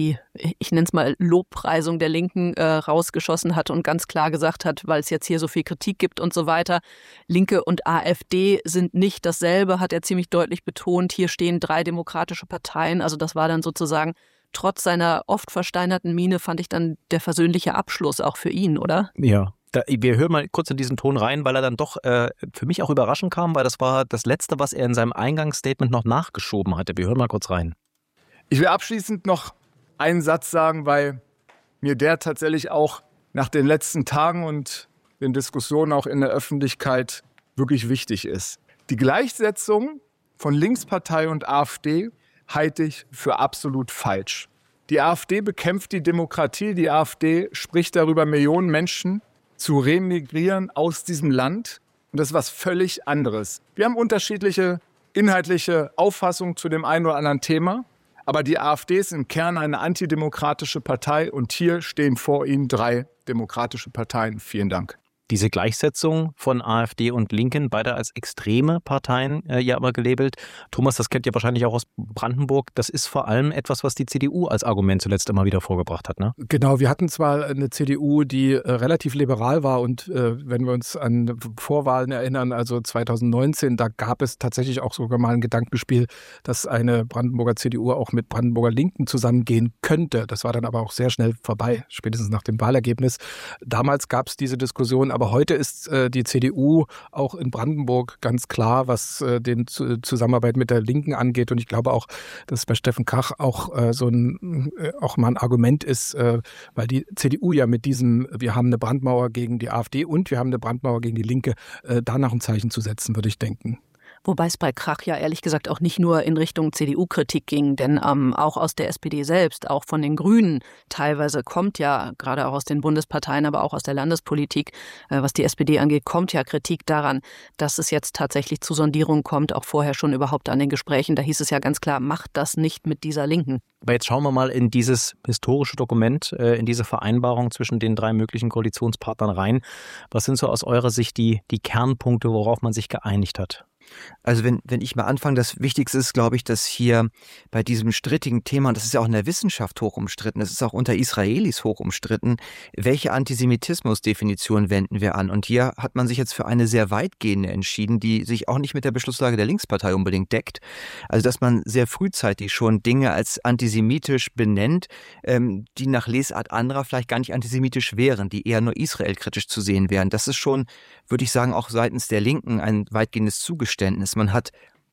ich nenne es mal Lobpreisung der Linken rausgeschossen hat und ganz klar gesagt hat, weil es jetzt hier so viel Kritik gibt und so weiter, Linke und AfD sind nicht dasselbe, hat er ziemlich deutlich betont. Hier stehen 3 demokratische Parteien, also das war dann sozusagen trotz seiner oft versteinerten Miene, fand ich dann der versöhnliche Abschluss auch für ihn, oder? Ja. Wir hören mal kurz in diesen Ton rein, weil er dann doch für mich auch überraschend kam, weil das war das Letzte, was er in seinem Eingangsstatement noch nachgeschoben hatte. Wir hören mal kurz rein. Ich will abschließend noch einen Satz sagen, weil mir der tatsächlich auch nach den letzten Tagen und den Diskussionen auch in der Öffentlichkeit wirklich wichtig ist. Die Gleichsetzung von Linkspartei und AfD halte ich für absolut falsch. Die AfD bekämpft die Demokratie, die AfD spricht darüber, Millionen Menschen zu remigrieren aus diesem Land. Und das ist was völlig anderes. Wir haben unterschiedliche inhaltliche Auffassungen zu dem einen oder anderen Thema, aber die AfD ist im Kern eine antidemokratische Partei und hier stehen vor Ihnen 3 demokratische Parteien. Vielen Dank. Diese Gleichsetzung von AfD und Linken, beide als extreme Parteien ja aber gelabelt. Thomas, das kennt ihr wahrscheinlich auch aus Brandenburg. Das ist vor allem etwas, was die CDU als Argument zuletzt immer wieder vorgebracht hat, ne? Genau, wir hatten zwar eine CDU, die relativ liberal war und wenn wir uns an Vorwahlen erinnern, also 2019, da gab es tatsächlich auch sogar mal ein Gedankenspiel, dass eine Brandenburger CDU auch mit Brandenburger Linken zusammengehen könnte. Das war dann aber auch sehr schnell vorbei, spätestens nach dem Wahlergebnis. Damals gab es diese Diskussion, aber heute ist die CDU auch in Brandenburg ganz klar, was die Zusammenarbeit mit der Linken angeht. Und ich glaube auch, dass bei Steffen Krach auch auch mal ein Argument ist, weil die CDU ja mit diesem, wir haben eine Brandmauer gegen die AfD und wir haben eine Brandmauer gegen die Linke, danach ein Zeichen zu setzen, würde ich denken. Wobei es bei Krach ja ehrlich gesagt auch nicht nur in Richtung CDU-Kritik ging, denn auch aus der SPD selbst, auch von den Grünen teilweise kommt ja, gerade auch aus den Bundesparteien, aber auch aus der Landespolitik, was die SPD angeht, kommt ja Kritik daran, dass es jetzt tatsächlich zu Sondierungen kommt, auch vorher schon überhaupt an den Gesprächen. Da hieß es ja ganz klar, macht das nicht mit dieser Linken. Aber jetzt schauen wir mal in dieses historische Dokument, in diese Vereinbarung zwischen den 3 möglichen Koalitionspartnern rein. Was sind so aus eurer Sicht die Kernpunkte, worauf man sich geeinigt hat? Also wenn ich mal anfange, das Wichtigste ist, glaube ich, dass hier bei diesem strittigen Thema, und das ist ja auch in der Wissenschaft hoch umstritten, das ist auch unter Israelis hoch umstritten, welche Antisemitismusdefinition wenden wir an? Und hier hat man sich jetzt für eine sehr weitgehende entschieden, die sich auch nicht mit der Beschlusslage der Linkspartei unbedingt deckt. Also dass man sehr frühzeitig schon Dinge als antisemitisch benennt, die nach Lesart anderer vielleicht gar nicht antisemitisch wären, die eher nur israelkritisch zu sehen wären. Das ist schon, würde ich sagen, auch seitens der Linken ein weitgehendes Zugeständnis. Man hat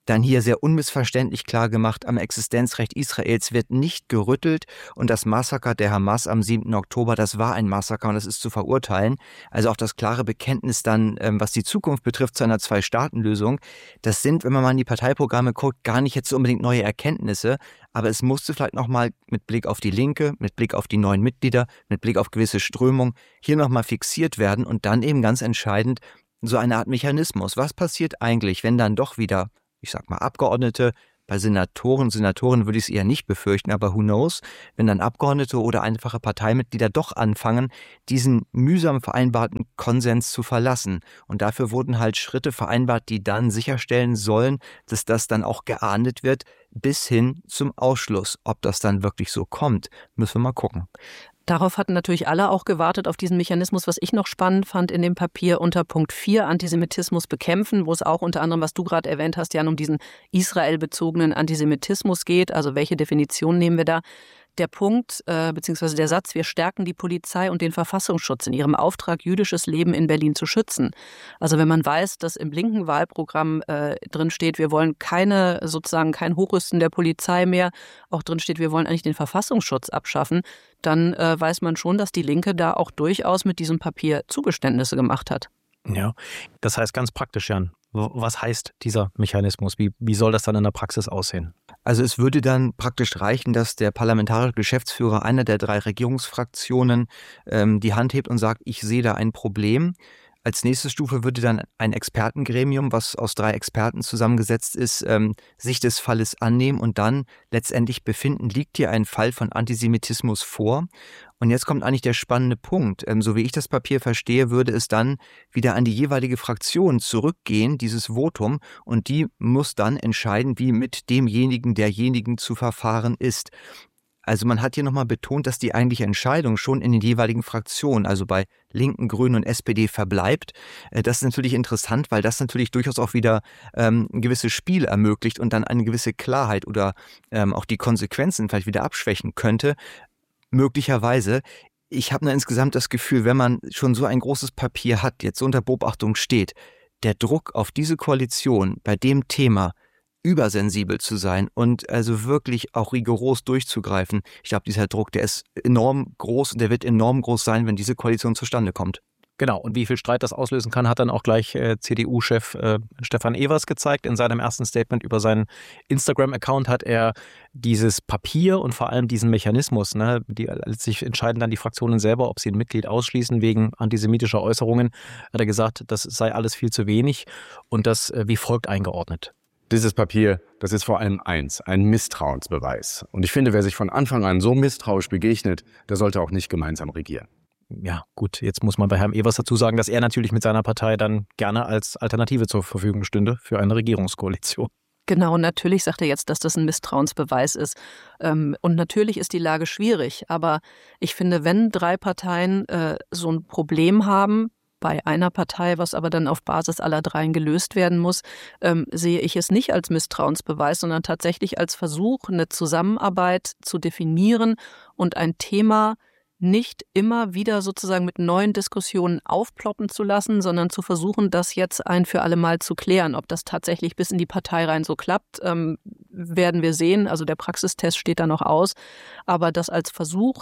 Dann hier sehr unmissverständlich klar gemacht, am Existenzrecht Israels wird nicht gerüttelt und das Massaker der Hamas am 7. Oktober, das war ein Massaker und das ist zu verurteilen. Also auch das klare Bekenntnis dann, was die Zukunft betrifft, zu einer Zwei-Staaten-Lösung. Das sind, wenn man mal in die Parteiprogramme guckt, gar nicht jetzt so unbedingt neue Erkenntnisse, aber es musste vielleicht nochmal mit Blick auf die Linke, mit Blick auf die neuen Mitglieder, mit Blick auf gewisse Strömungen hier nochmal fixiert werden und dann eben ganz entscheidend so eine Art Mechanismus. Was passiert eigentlich, wenn dann doch wieder, ich sag mal, Abgeordnete, bei Senatoren würde ich es eher nicht befürchten, aber who knows, wenn dann Abgeordnete oder einfache Parteimitglieder doch anfangen, diesen mühsam vereinbarten Konsens zu verlassen. Und dafür wurden halt Schritte vereinbart, die dann sicherstellen sollen, dass das dann auch geahndet wird, bis hin zum Ausschluss. Ob das dann wirklich so kommt, müssen wir mal gucken. Darauf hatten natürlich alle auch gewartet, auf diesen Mechanismus. Was ich noch spannend fand in dem Papier unter Punkt 4, Antisemitismus bekämpfen, wo es auch unter anderem, was du gerade erwähnt hast, Jan, um diesen israelbezogenen Antisemitismus geht. Also welche Definition nehmen wir da? Der Punkt bzw. der Satz, wir stärken die Polizei und den Verfassungsschutz in ihrem Auftrag, jüdisches Leben in Berlin zu schützen. Also wenn man weiß, dass im linken Wahlprogramm drin steht, wir wollen kein Hochrüsten der Polizei mehr, auch drin steht, wir wollen eigentlich den Verfassungsschutz abschaffen, dann weiß man schon, dass die Linke da auch durchaus mit diesem Papier Zugeständnisse gemacht hat. Ja, das heißt ganz praktisch, Jan. Was heißt dieser Mechanismus? Wie soll das dann in der Praxis aussehen? Also es würde dann praktisch reichen, dass der parlamentarische Geschäftsführer einer der 3 Regierungsfraktionen die Hand hebt und sagt, ich sehe da ein Problem. Als nächste Stufe würde dann ein Expertengremium, was aus 3 Experten zusammengesetzt ist, sich des Falles annehmen und dann letztendlich befinden, liegt hier ein Fall von Antisemitismus vor. Und jetzt kommt eigentlich der spannende Punkt. So wie ich das Papier verstehe, würde es dann wieder an die jeweilige Fraktion zurückgehen, dieses Votum, und die muss dann entscheiden, wie mit derjenigen zu verfahren ist. Also man hat hier nochmal betont, dass die eigentliche Entscheidung schon in den jeweiligen Fraktionen, also bei Linken, Grünen und SPD verbleibt. Das ist natürlich interessant, weil das natürlich durchaus auch wieder ein gewisses Spiel ermöglicht und dann eine gewisse Klarheit oder auch die Konsequenzen vielleicht wieder abschwächen könnte. Möglicherweise. Ich habe nur insgesamt das Gefühl, wenn man schon so ein großes Papier hat, jetzt so unter Beobachtung steht, der Druck auf diese Koalition bei dem Thema übersensibel zu sein und also wirklich auch rigoros durchzugreifen. Ich glaube, dieser Druck, der ist enorm groß und der wird enorm groß sein, wenn diese Koalition zustande kommt. Genau, und wie viel Streit das auslösen kann, hat dann auch gleich CDU-Chef Stefan Evers gezeigt. In seinem ersten Statement über seinen Instagram-Account hat er dieses Papier und vor allem diesen Mechanismus, letztlich entscheiden dann die Fraktionen selber, ob sie ein Mitglied ausschließen wegen antisemitischer Äußerungen, hat er gesagt, das sei alles viel zu wenig und das wie folgt eingeordnet. Dieses Papier, das ist vor allem eins, ein Misstrauensbeweis. Und ich finde, wer sich von Anfang an so misstrauisch begegnet, der sollte auch nicht gemeinsam regieren. Ja, gut, jetzt muss man bei Herrn Evers dazu sagen, dass er natürlich mit seiner Partei dann gerne als Alternative zur Verfügung stünde für eine Regierungskoalition. Genau, natürlich sagt er jetzt, dass das ein Misstrauensbeweis ist. Und natürlich ist die Lage schwierig. Aber ich finde, wenn 3 Parteien so ein Problem haben, bei einer Partei, was aber dann auf Basis aller 3 gelöst werden muss, sehe ich es nicht als Misstrauensbeweis, sondern tatsächlich als Versuch, eine Zusammenarbeit zu definieren und ein Thema nicht immer wieder sozusagen mit neuen Diskussionen aufploppen zu lassen, sondern zu versuchen, das jetzt ein für alle Mal zu klären. Ob das tatsächlich bis in die Partei rein so klappt, werden wir sehen. Also der Praxistest steht da noch aus. Aber das als Versuch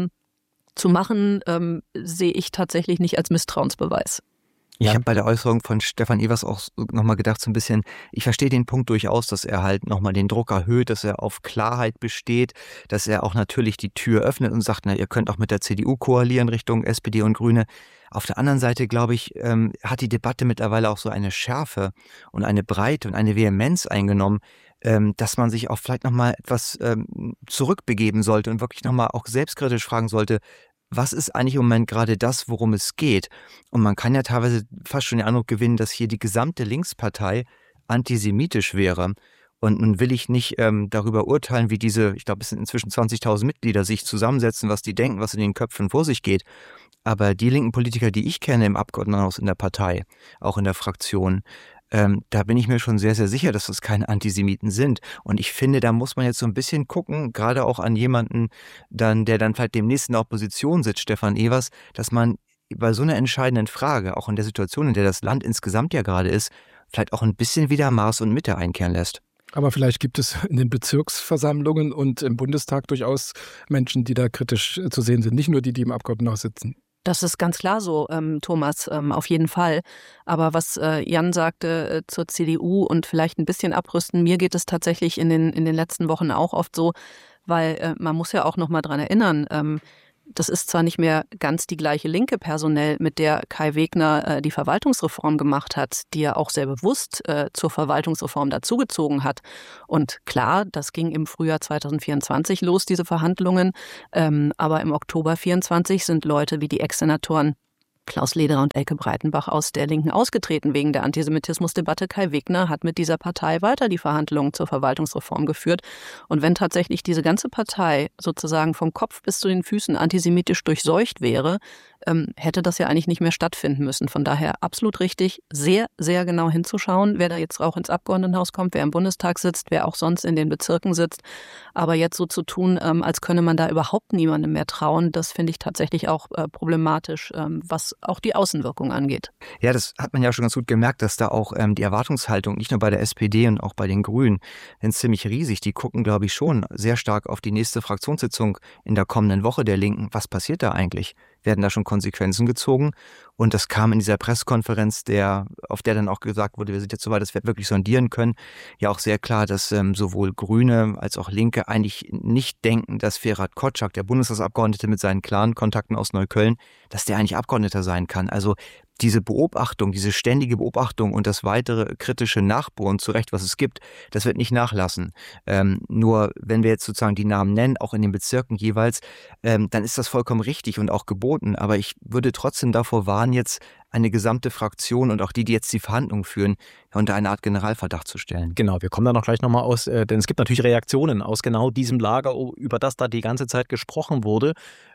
zu machen, sehe ich tatsächlich nicht als Misstrauensbeweis. Ich habe bei der Äußerung von Stefan Evers auch nochmal gedacht, so ein bisschen, ich verstehe den Punkt durchaus, dass er halt nochmal den Druck erhöht, dass er auf Klarheit besteht, dass er auch natürlich die Tür öffnet und sagt, na, ihr könnt auch mit der CDU koalieren Richtung SPD und Grüne. Auf der anderen Seite, glaube ich, hat die Debatte mittlerweile auch so eine Schärfe und eine Breite und eine Vehemenz eingenommen, dass man sich auch vielleicht nochmal etwas zurückbegeben sollte und wirklich nochmal auch selbstkritisch fragen sollte, was ist eigentlich im Moment gerade das, worum es geht? Und man kann ja teilweise fast schon den Eindruck gewinnen, dass hier die gesamte Linkspartei antisemitisch wäre. Und nun will ich nicht darüber urteilen, wie diese, ich glaube, es sind inzwischen 20.000 Mitglieder, sich zusammensetzen, was die denken, was in den Köpfen vor sich geht. Aber die linken Politiker, die ich kenne im Abgeordnetenhaus, in der Partei, auch in der Fraktion, da bin ich mir schon sehr, sehr sicher, dass das keine Antisemiten sind. Und ich finde, da muss man jetzt so ein bisschen gucken, gerade auch an jemanden, der dann vielleicht demnächst in der Opposition sitzt, Stefan Evers, dass man bei so einer entscheidenden Frage, auch in der Situation, in der das Land insgesamt ja gerade ist, vielleicht auch ein bisschen wieder Maß und Mitte einkehren lässt. Aber vielleicht gibt es in den Bezirksversammlungen und im Bundestag durchaus Menschen, die da kritisch zu sehen sind. Nicht nur die im Abgeordnetenhaus sitzen. Das ist ganz klar so, Thomas, auf jeden Fall. Aber was Jan sagte zur CDU und vielleicht ein bisschen abrüsten, mir geht es tatsächlich in den letzten Wochen auch oft so, weil man muss ja auch noch mal dran erinnern, das ist zwar nicht mehr ganz die gleiche Linke personell, mit der Kai Wegner die Verwaltungsreform gemacht hat, die er auch sehr bewusst zur Verwaltungsreform dazugezogen hat. Und klar, das ging im Frühjahr 2024 los, diese Verhandlungen. Aber im Oktober 2024 sind Leute wie die Ex-Senatoren Klaus Lederer und Elke Breitenbach aus der Linken ausgetreten wegen der Antisemitismusdebatte. Kai Wegner hat mit dieser Partei weiter die Verhandlungen zur Verwaltungsreform geführt. Und wenn tatsächlich diese ganze Partei sozusagen vom Kopf bis zu den Füßen antisemitisch durchseucht wäre, hätte das ja eigentlich nicht mehr stattfinden müssen. Von daher absolut richtig, sehr, sehr genau hinzuschauen, wer da jetzt auch ins Abgeordnetenhaus kommt, wer im Bundestag sitzt, wer auch sonst in den Bezirken sitzt. Aber jetzt so zu tun, als könne man da überhaupt niemandem mehr trauen, das finde ich tatsächlich auch problematisch, was auch die Außenwirkung angeht. Ja, das hat man ja schon ganz gut gemerkt, dass da auch die Erwartungshaltung nicht nur bei der SPD und auch bei den Grünen sind ziemlich riesig. Die gucken, glaube ich, schon sehr stark auf die nächste Fraktionssitzung in der kommenden Woche der Linken. Was passiert da eigentlich? Werden da schon Konsequenzen gezogen? Und das kam in dieser Pressekonferenz, auf der dann auch gesagt wurde, wir sind jetzt so weit, dass wir wirklich sondieren können, ja auch sehr klar, dass sowohl Grüne als auch Linke eigentlich nicht denken, dass Ferhat Kotschak, der Bundestagsabgeordnete mit seinen klaren Kontakten aus Neukölln, dass der eigentlich Abgeordneter sein kann. Also diese Beobachtung, diese ständige Beobachtung und das weitere kritische Nachbohren zu Recht, was es gibt, das wird nicht nachlassen. Nur wenn wir jetzt sozusagen die Namen nennen, auch in den Bezirken jeweils, dann ist das vollkommen richtig und auch geboten. Aber ich würde trotzdem davor warnen, jetzt eine gesamte Fraktion und auch die jetzt die Verhandlungen führen, unter eine Art Generalverdacht zu stellen. Genau, wir kommen da noch gleich nochmal aus, denn es gibt natürlich Reaktionen aus genau diesem Lager, über das da die ganze Zeit gesprochen wurde.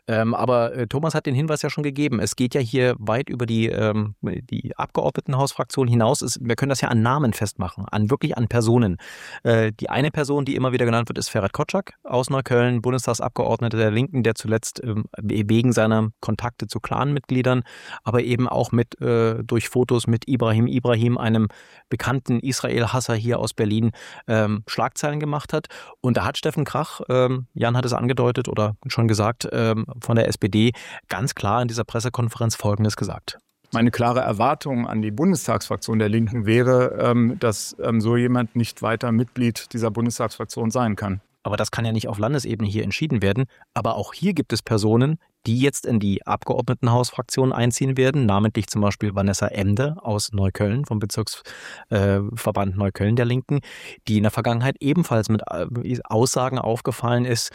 Aber Thomas hat den Hinweis ja schon gegeben. Es geht ja hier weit über die Abgeordnetenhausfraktion hinaus. Wir können das ja an Namen festmachen, wirklich an Personen. Die eine Person, die immer wieder genannt wird, ist Ferhat Kotschak aus Neukölln, Bundestagsabgeordneter der Linken, der zuletzt wegen seiner Kontakte zu Clanmitgliedern, aber eben auch durch Fotos mit Ibrahim, einem bekannten Israel-Hasser hier aus Berlin, Schlagzeilen gemacht hat. Und da hat Steffen Krach, Jan hat es angedeutet oder schon gesagt, von der SPD, ganz klar in dieser Pressekonferenz Folgendes gesagt. Meine klare Erwartung an die Bundestagsfraktion der Linken wäre, dass so jemand nicht weiter Mitglied dieser Bundestagsfraktion sein kann. Aber das kann ja nicht auf Landesebene hier entschieden werden. Aber auch hier gibt es Personen, die jetzt in die Abgeordnetenhausfraktion einziehen werden, namentlich zum Beispiel Vanessa Emde aus Neukölln, vom Bezirksverband Neukölln der Linken, die in der Vergangenheit ebenfalls mit Aussagen aufgefallen ist,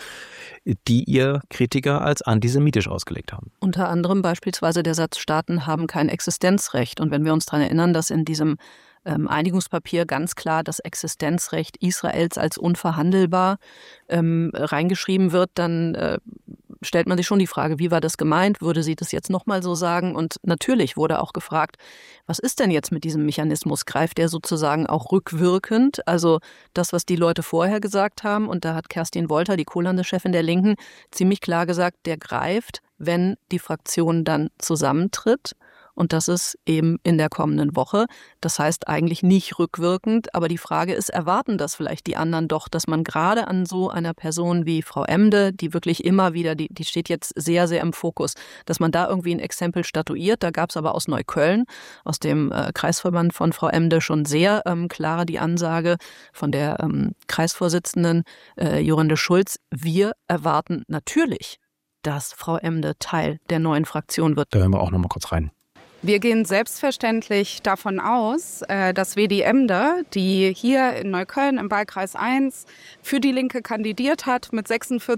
die ihr Kritiker als antisemitisch ausgelegt haben. Unter anderem beispielsweise der Satz, Staaten haben kein Existenzrecht. Und wenn wir uns daran erinnern, dass in diesem Einigungspapier ganz klar das Existenzrecht Israels als unverhandelbar reingeschrieben wird, dann stellt man sich schon die Frage, wie war das gemeint? Würde sie das jetzt nochmal so sagen? Und natürlich wurde auch gefragt, was ist denn jetzt mit diesem Mechanismus? Greift der sozusagen auch rückwirkend? Also das, was die Leute vorher gesagt haben, und da hat Kerstin Wolter, die Co-Landeschefin der Linken, ziemlich klar gesagt, der greift, wenn die Fraktion dann zusammentritt. Und das ist eben in der kommenden Woche. Das heißt eigentlich nicht rückwirkend, aber die Frage ist, erwarten das vielleicht die anderen doch, dass man gerade an so einer Person wie Frau Emde, die wirklich immer wieder, die steht jetzt sehr, sehr im Fokus, dass man da irgendwie ein Exempel statuiert. Da gab es aber aus Neukölln, aus dem Kreisverband von Frau Emde schon sehr klar die Ansage von der Kreisvorsitzenden Jorinde Schulz. Wir erwarten natürlich, dass Frau Emde Teil der neuen Fraktion wird. Da hören wir auch noch mal kurz rein. Wir gehen selbstverständlich davon aus, dass Wedi Emde, die hier in Neukölln im Wahlkreis 1 für die Linke kandidiert hat, mit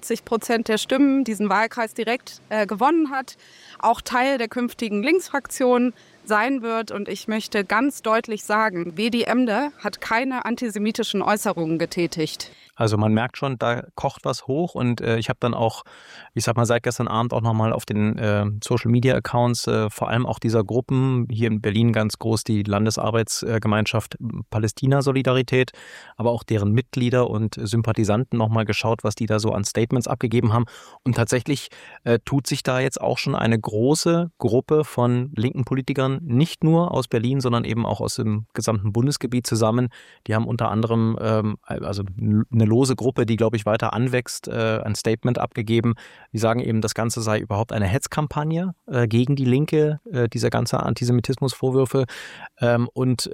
46% der Stimmen diesen Wahlkreis direkt gewonnen hat, auch Teil der künftigen Linksfraktion sein wird. Und ich möchte ganz deutlich sagen, Wedi Emde hat keine antisemitischen Äußerungen getätigt. Also man merkt schon, da kocht was hoch und ich habe dann auch, ich sag mal, seit gestern Abend auch nochmal auf den Social-Media-Accounts vor allem auch dieser Gruppen, hier in Berlin ganz groß die Landesarbeitsgemeinschaft Palästina-Solidarität, aber auch deren Mitglieder und Sympathisanten nochmal geschaut, was die da so an Statements abgegeben haben. Und tatsächlich tut sich da jetzt auch schon eine große Gruppe von linken Politikern, nicht nur aus Berlin, sondern eben auch aus dem gesamten Bundesgebiet zusammen. Die haben unter anderem also eine lose Gruppe, die, glaube ich, weiter anwächst, ein Statement abgegeben. Die sagen eben, das Ganze sei überhaupt eine Hetzkampagne gegen die Linke, dieser ganze Antisemitismusvorwürfe. Und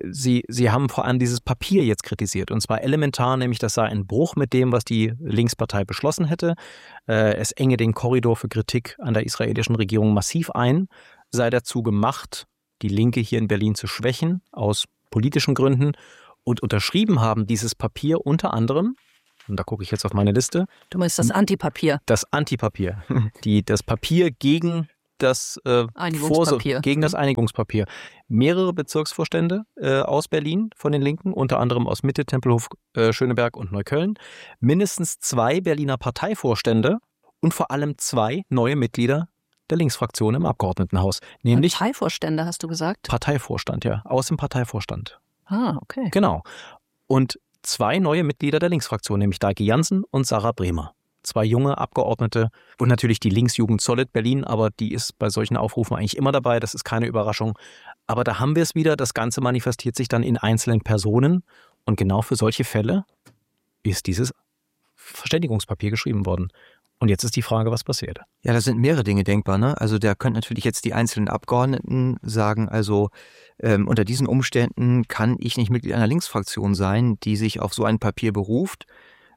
sie haben vor allem dieses Papier jetzt kritisiert. Und zwar elementar, nämlich das sei ein Bruch mit dem, was die Linkspartei beschlossen hätte. Es enge den Korridor für Kritik an der israelischen Regierung massiv ein, sei dazu gemacht, die Linke hier in Berlin zu schwächen, aus politischen Gründen. Und unterschrieben haben dieses Papier unter anderem, und da gucke ich jetzt auf meine Liste. Du meinst das Antipapier? Das Antipapier. Das Papier gegen das Einigungspapier. Gegen das Einigungspapier. Mehrere Bezirksvorstände aus Berlin von den Linken, unter anderem aus Mitte, Tempelhof, Schöneberg und Neukölln. Mindestens 2 Berliner Parteivorstände und vor allem 2 neue Mitglieder der Linksfraktion im Abgeordnetenhaus. Nämlich Parteivorstände, hast du gesagt? Parteivorstand, ja. Aus dem Parteivorstand. Ah, okay. Genau. Und 2 neue Mitglieder der Linksfraktion, nämlich Daike Jansen und Sarah Bremer. 2 junge Abgeordnete und natürlich die Linksjugend Solid Berlin, aber die ist bei solchen Aufrufen eigentlich immer dabei, das ist keine Überraschung. Aber da haben wir es wieder, das Ganze manifestiert sich dann in einzelnen Personen und genau für solche Fälle ist dieses Verständigungspapier geschrieben worden. Und jetzt ist die Frage, was passiert. Ja, da sind mehrere Dinge denkbar, ne? Also da können natürlich jetzt die einzelnen Abgeordneten sagen, also unter diesen Umständen kann ich nicht Mitglied einer Linksfraktion sein, die sich auf so ein Papier beruft.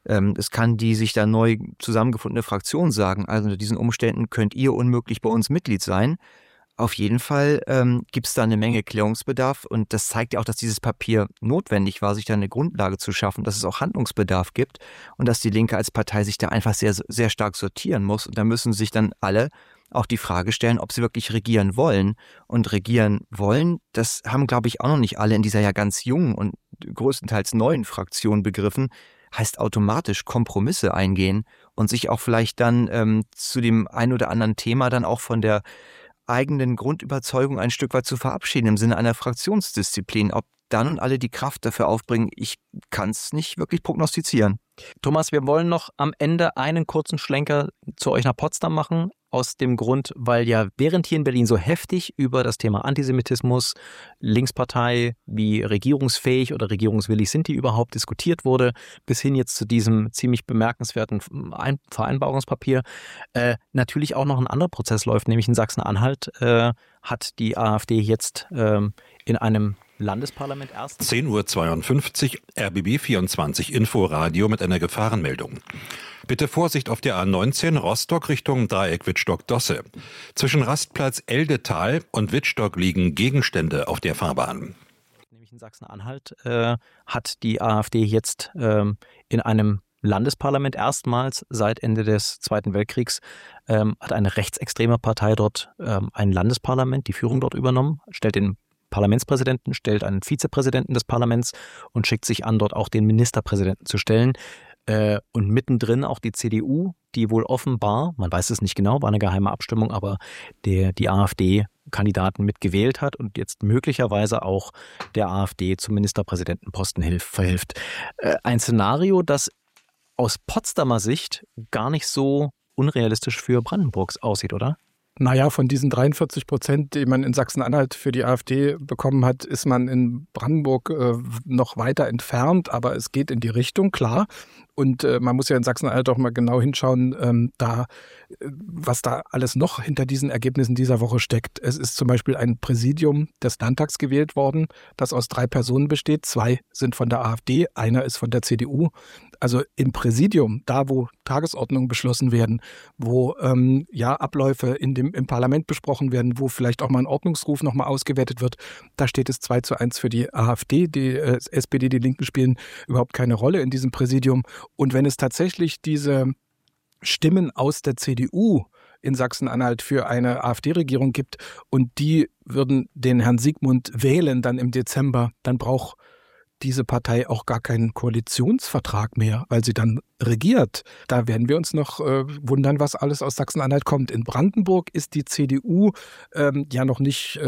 Es kann die sich da neu zusammengefundene Fraktion sagen, also unter diesen Umständen könnt ihr unmöglich bei uns Mitglied sein. Auf jeden Fall gibt es da eine Menge Klärungsbedarf und das zeigt ja auch, dass dieses Papier notwendig war, sich da eine Grundlage zu schaffen, dass es auch Handlungsbedarf gibt und dass die Linke als Partei sich da einfach sehr, sehr stark sortieren muss. Und da müssen sich dann alle auch die Frage stellen, ob sie wirklich regieren wollen. Und regieren wollen, das haben, glaube ich, auch noch nicht alle in dieser ja ganz jungen und größtenteils neuen Fraktion begriffen, heißt automatisch Kompromisse eingehen und sich auch vielleicht dann zu dem ein oder anderen Thema dann auch von der eigenen Grundüberzeugung ein Stück weit zu verabschieden im Sinne einer Fraktionsdisziplin. Ob dann und alle die Kraft dafür aufbringen, ich kann es nicht wirklich prognostizieren. Thomas, wir wollen noch am Ende einen kurzen Schlenker zu euch nach Potsdam machen, aus dem Grund, weil ja während hier in Berlin so heftig über das Thema Antisemitismus, Linkspartei, wie regierungsfähig oder regierungswillig sind die überhaupt, diskutiert wurde, bis hin jetzt zu diesem ziemlich bemerkenswerten Vereinbarungspapier, natürlich auch noch ein anderer Prozess läuft, nämlich in Sachsen-Anhalt hat die AfD jetzt in einem Landesparlament erst 10:52 Uhr, RBB 24 Inforadio mit einer Gefahrenmeldung. Bitte Vorsicht auf der A19 Rostock Richtung Dreieck Wittstock-Dosse. Zwischen Rastplatz Eldetal und Wittstock liegen Gegenstände auf der Fahrbahn. Nämlich in Sachsen-Anhalt hat die AfD jetzt in einem Landesparlament erstmals seit Ende des Zweiten Weltkriegs hat eine rechtsextreme Partei dort ein Landesparlament, die Führung dort übernommen, stellt den Parlamentspräsidenten, stellt einen Vizepräsidenten des Parlaments und schickt sich an, dort auch den Ministerpräsidenten zu stellen. Und mittendrin auch die CDU, die wohl offenbar, man weiß es nicht genau, war eine geheime Abstimmung, aber die AfD-Kandidaten mitgewählt hat und jetzt möglicherweise auch der AfD zum Ministerpräsidentenposten verhilft. Ein Szenario, das aus Potsdamer Sicht gar nicht so unrealistisch für Brandenburgs aussieht, oder? Naja, von diesen 43%, die man in Sachsen-Anhalt für die AfD bekommen hat, ist man in Brandenburg noch weiter entfernt, aber es geht in die Richtung, klar. Und man muss ja in Sachsen-Anhalt auch mal genau hinschauen, was da alles noch hinter diesen Ergebnissen dieser Woche steckt. Es ist zum Beispiel ein Präsidium des Landtags gewählt worden, das aus 3 Personen besteht. 2 sind von der AfD, einer ist von der CDU. Also im Präsidium, da wo Tagesordnungen beschlossen werden, wo Abläufe im Parlament besprochen werden, wo vielleicht auch mal ein Ordnungsruf nochmal ausgewertet wird, da steht es 2:1 für die AfD. Die SPD, die Linken spielen überhaupt keine Rolle in diesem Präsidium. Und wenn es tatsächlich diese Stimmen aus der CDU in Sachsen-Anhalt für eine AfD-Regierung gibt und die würden den Herrn Siegmund wählen dann im Dezember, dann braucht diese Partei auch gar keinen Koalitionsvertrag mehr, weil sie dann regiert. Da werden wir uns noch wundern, was alles aus Sachsen-Anhalt kommt. In Brandenburg ist die CDU ja noch nicht,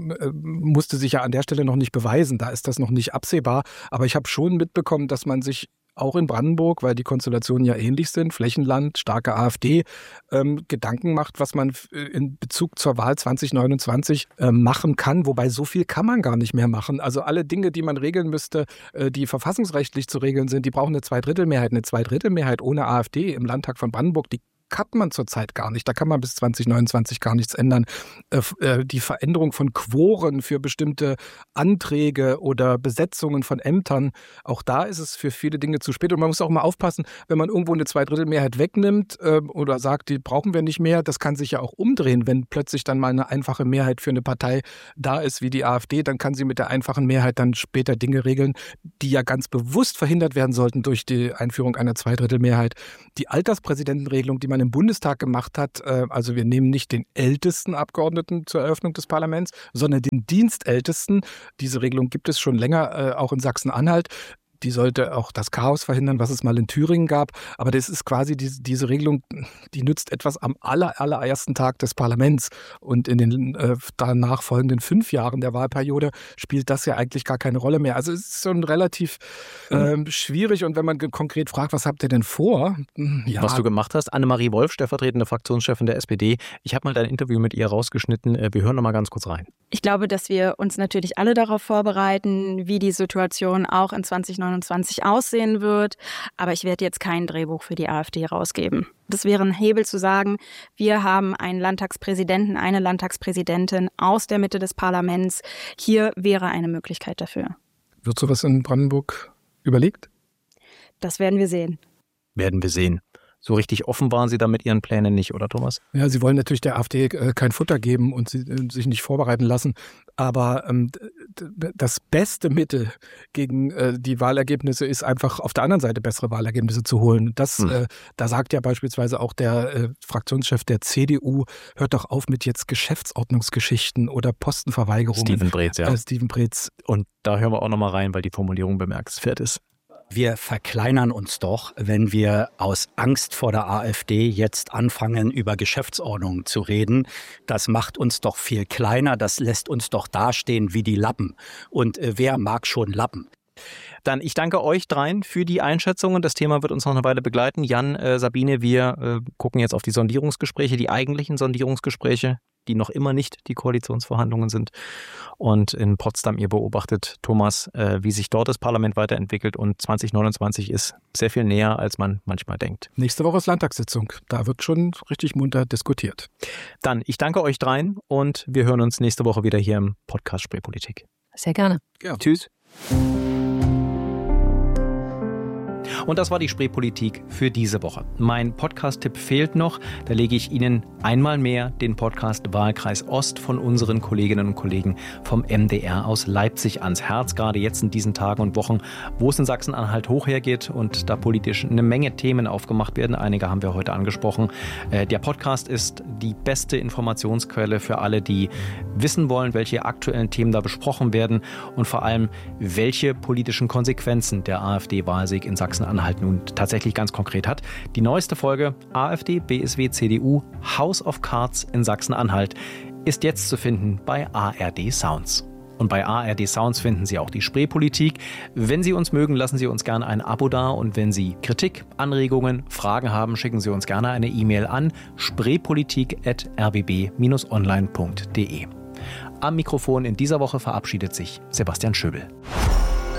musste sich ja an der Stelle noch nicht beweisen. Da ist das noch nicht absehbar. Aber ich habe schon mitbekommen, dass man sich auch in Brandenburg, weil die Konstellationen ja ähnlich sind, Flächenland, starke AfD, Gedanken macht, was man in Bezug zur Wahl 2029 machen kann. Wobei so viel kann man gar nicht mehr machen. Also alle Dinge, die man regeln müsste, die verfassungsrechtlich zu regeln sind, die brauchen eine Zweidrittelmehrheit. Eine Zweidrittelmehrheit ohne AfD im Landtag von Brandenburg, die hat man zurzeit gar nicht. Da kann man bis 2029 gar nichts ändern. Die Veränderung von Quoren für bestimmte Anträge oder Besetzungen von Ämtern, auch da ist es für viele Dinge zu spät. Und man muss auch mal aufpassen, wenn man irgendwo eine Zweidrittelmehrheit wegnimmt oder sagt, die brauchen wir nicht mehr, das kann sich ja auch umdrehen. Wenn plötzlich dann mal eine einfache Mehrheit für eine Partei da ist wie die AfD, dann kann sie mit der einfachen Mehrheit dann später Dinge regeln, die ja ganz bewusst verhindert werden sollten durch die Einführung einer Zweidrittelmehrheit. Die Alterspräsidentenregelung, die man im Bundestag gemacht hat, also wir nehmen nicht den ältesten Abgeordneten zur Eröffnung des Parlaments, sondern den Dienstältesten. Diese Regelung gibt es schon länger, auch in Sachsen-Anhalt. Die sollte auch das Chaos verhindern, was es mal in Thüringen gab. Aber das ist quasi diese Regelung, die nützt etwas am allerersten Tag des Parlaments. Und in den danach folgenden 5 Jahren der Wahlperiode spielt das ja eigentlich gar keine Rolle mehr. Also es ist schon relativ schwierig. Und wenn man konkret fragt, was habt ihr denn vor? Ja. Was du gemacht hast, Annemarie Wolf, stellvertretende Fraktionschefin der SPD. Ich habe mal dein Interview mit ihr rausgeschnitten. Wir hören noch mal ganz kurz rein. Ich glaube, dass wir uns natürlich alle darauf vorbereiten, wie die Situation auch in 2029 aussehen wird. Aber ich werde jetzt kein Drehbuch für die AfD rausgeben. Das wäre ein Hebel zu sagen, wir haben einen Landtagspräsidenten, eine Landtagspräsidentin aus der Mitte des Parlaments. Hier wäre eine Möglichkeit dafür. Wird sowas in Brandenburg überlegt? Das werden wir sehen. Werden wir sehen. So richtig offen waren Sie da mit Ihren Plänen nicht, oder Thomas? Ja, Sie wollen natürlich der AfD kein Futter geben und sich nicht vorbereiten lassen. Aber das beste Mittel gegen die Wahlergebnisse ist einfach auf der anderen Seite bessere Wahlergebnisse zu holen. Da sagt ja beispielsweise auch der Fraktionschef der CDU, hört doch auf mit jetzt Geschäftsordnungsgeschichten oder Postenverweigerungen. Steven Breetz, ja. Steven Breetz. Und da hören wir auch nochmal rein, weil die Formulierung bemerkenswert ist. Wir verkleinern uns doch, wenn wir aus Angst vor der AfD jetzt anfangen, über Geschäftsordnung zu reden. Das macht uns doch viel kleiner, das lässt uns doch dastehen wie die Lappen. Und wer mag schon Lappen? Dann ich danke euch dreien für die Einschätzungen. Das Thema wird uns noch eine Weile begleiten. Jan, Sabine, wir gucken jetzt auf die Sondierungsgespräche, die eigentlichen Sondierungsgespräche, die noch immer nicht die Koalitionsverhandlungen sind. Und in Potsdam, ihr beobachtet, Thomas, wie sich dort das Parlament weiterentwickelt. Und 2029 ist sehr viel näher, als man manchmal denkt. Nächste Woche ist Landtagssitzung. Da wird schon richtig munter diskutiert. Dann, ich danke euch dreien und wir hören uns nächste Woche wieder hier im Podcast Spreepolitik. Sehr gerne. Ja. Tschüss. Und das war die Spreepolitik für diese Woche. Mein Podcast-Tipp fehlt noch. Da lege ich Ihnen einmal mehr den Podcast Wahlkreis Ost von unseren Kolleginnen und Kollegen vom MDR aus Leipzig ans Herz. Gerade jetzt in diesen Tagen und Wochen, wo es in Sachsen-Anhalt hoch hergeht und da politisch eine Menge Themen aufgemacht werden. Einige haben wir heute angesprochen. Der Podcast ist die beste Informationsquelle für alle, die wissen wollen, welche aktuellen Themen da besprochen werden und vor allem, welche politischen Konsequenzen der AfD-Wahlsieg in Sachsen-Anhalt nun tatsächlich ganz konkret hat. Die neueste Folge AfD, BSW, CDU, House of Cards in Sachsen-Anhalt ist jetzt zu finden bei ARD Sounds. Und bei ARD Sounds finden Sie auch die Spreepolitik. Wenn Sie uns mögen, lassen Sie uns gerne ein Abo da. Und wenn Sie Kritik, Anregungen, Fragen haben, schicken Sie uns gerne eine E-Mail an spreepolitik@rbb-online.de. Am Mikrofon in dieser Woche verabschiedet sich Sebastian Schöbel.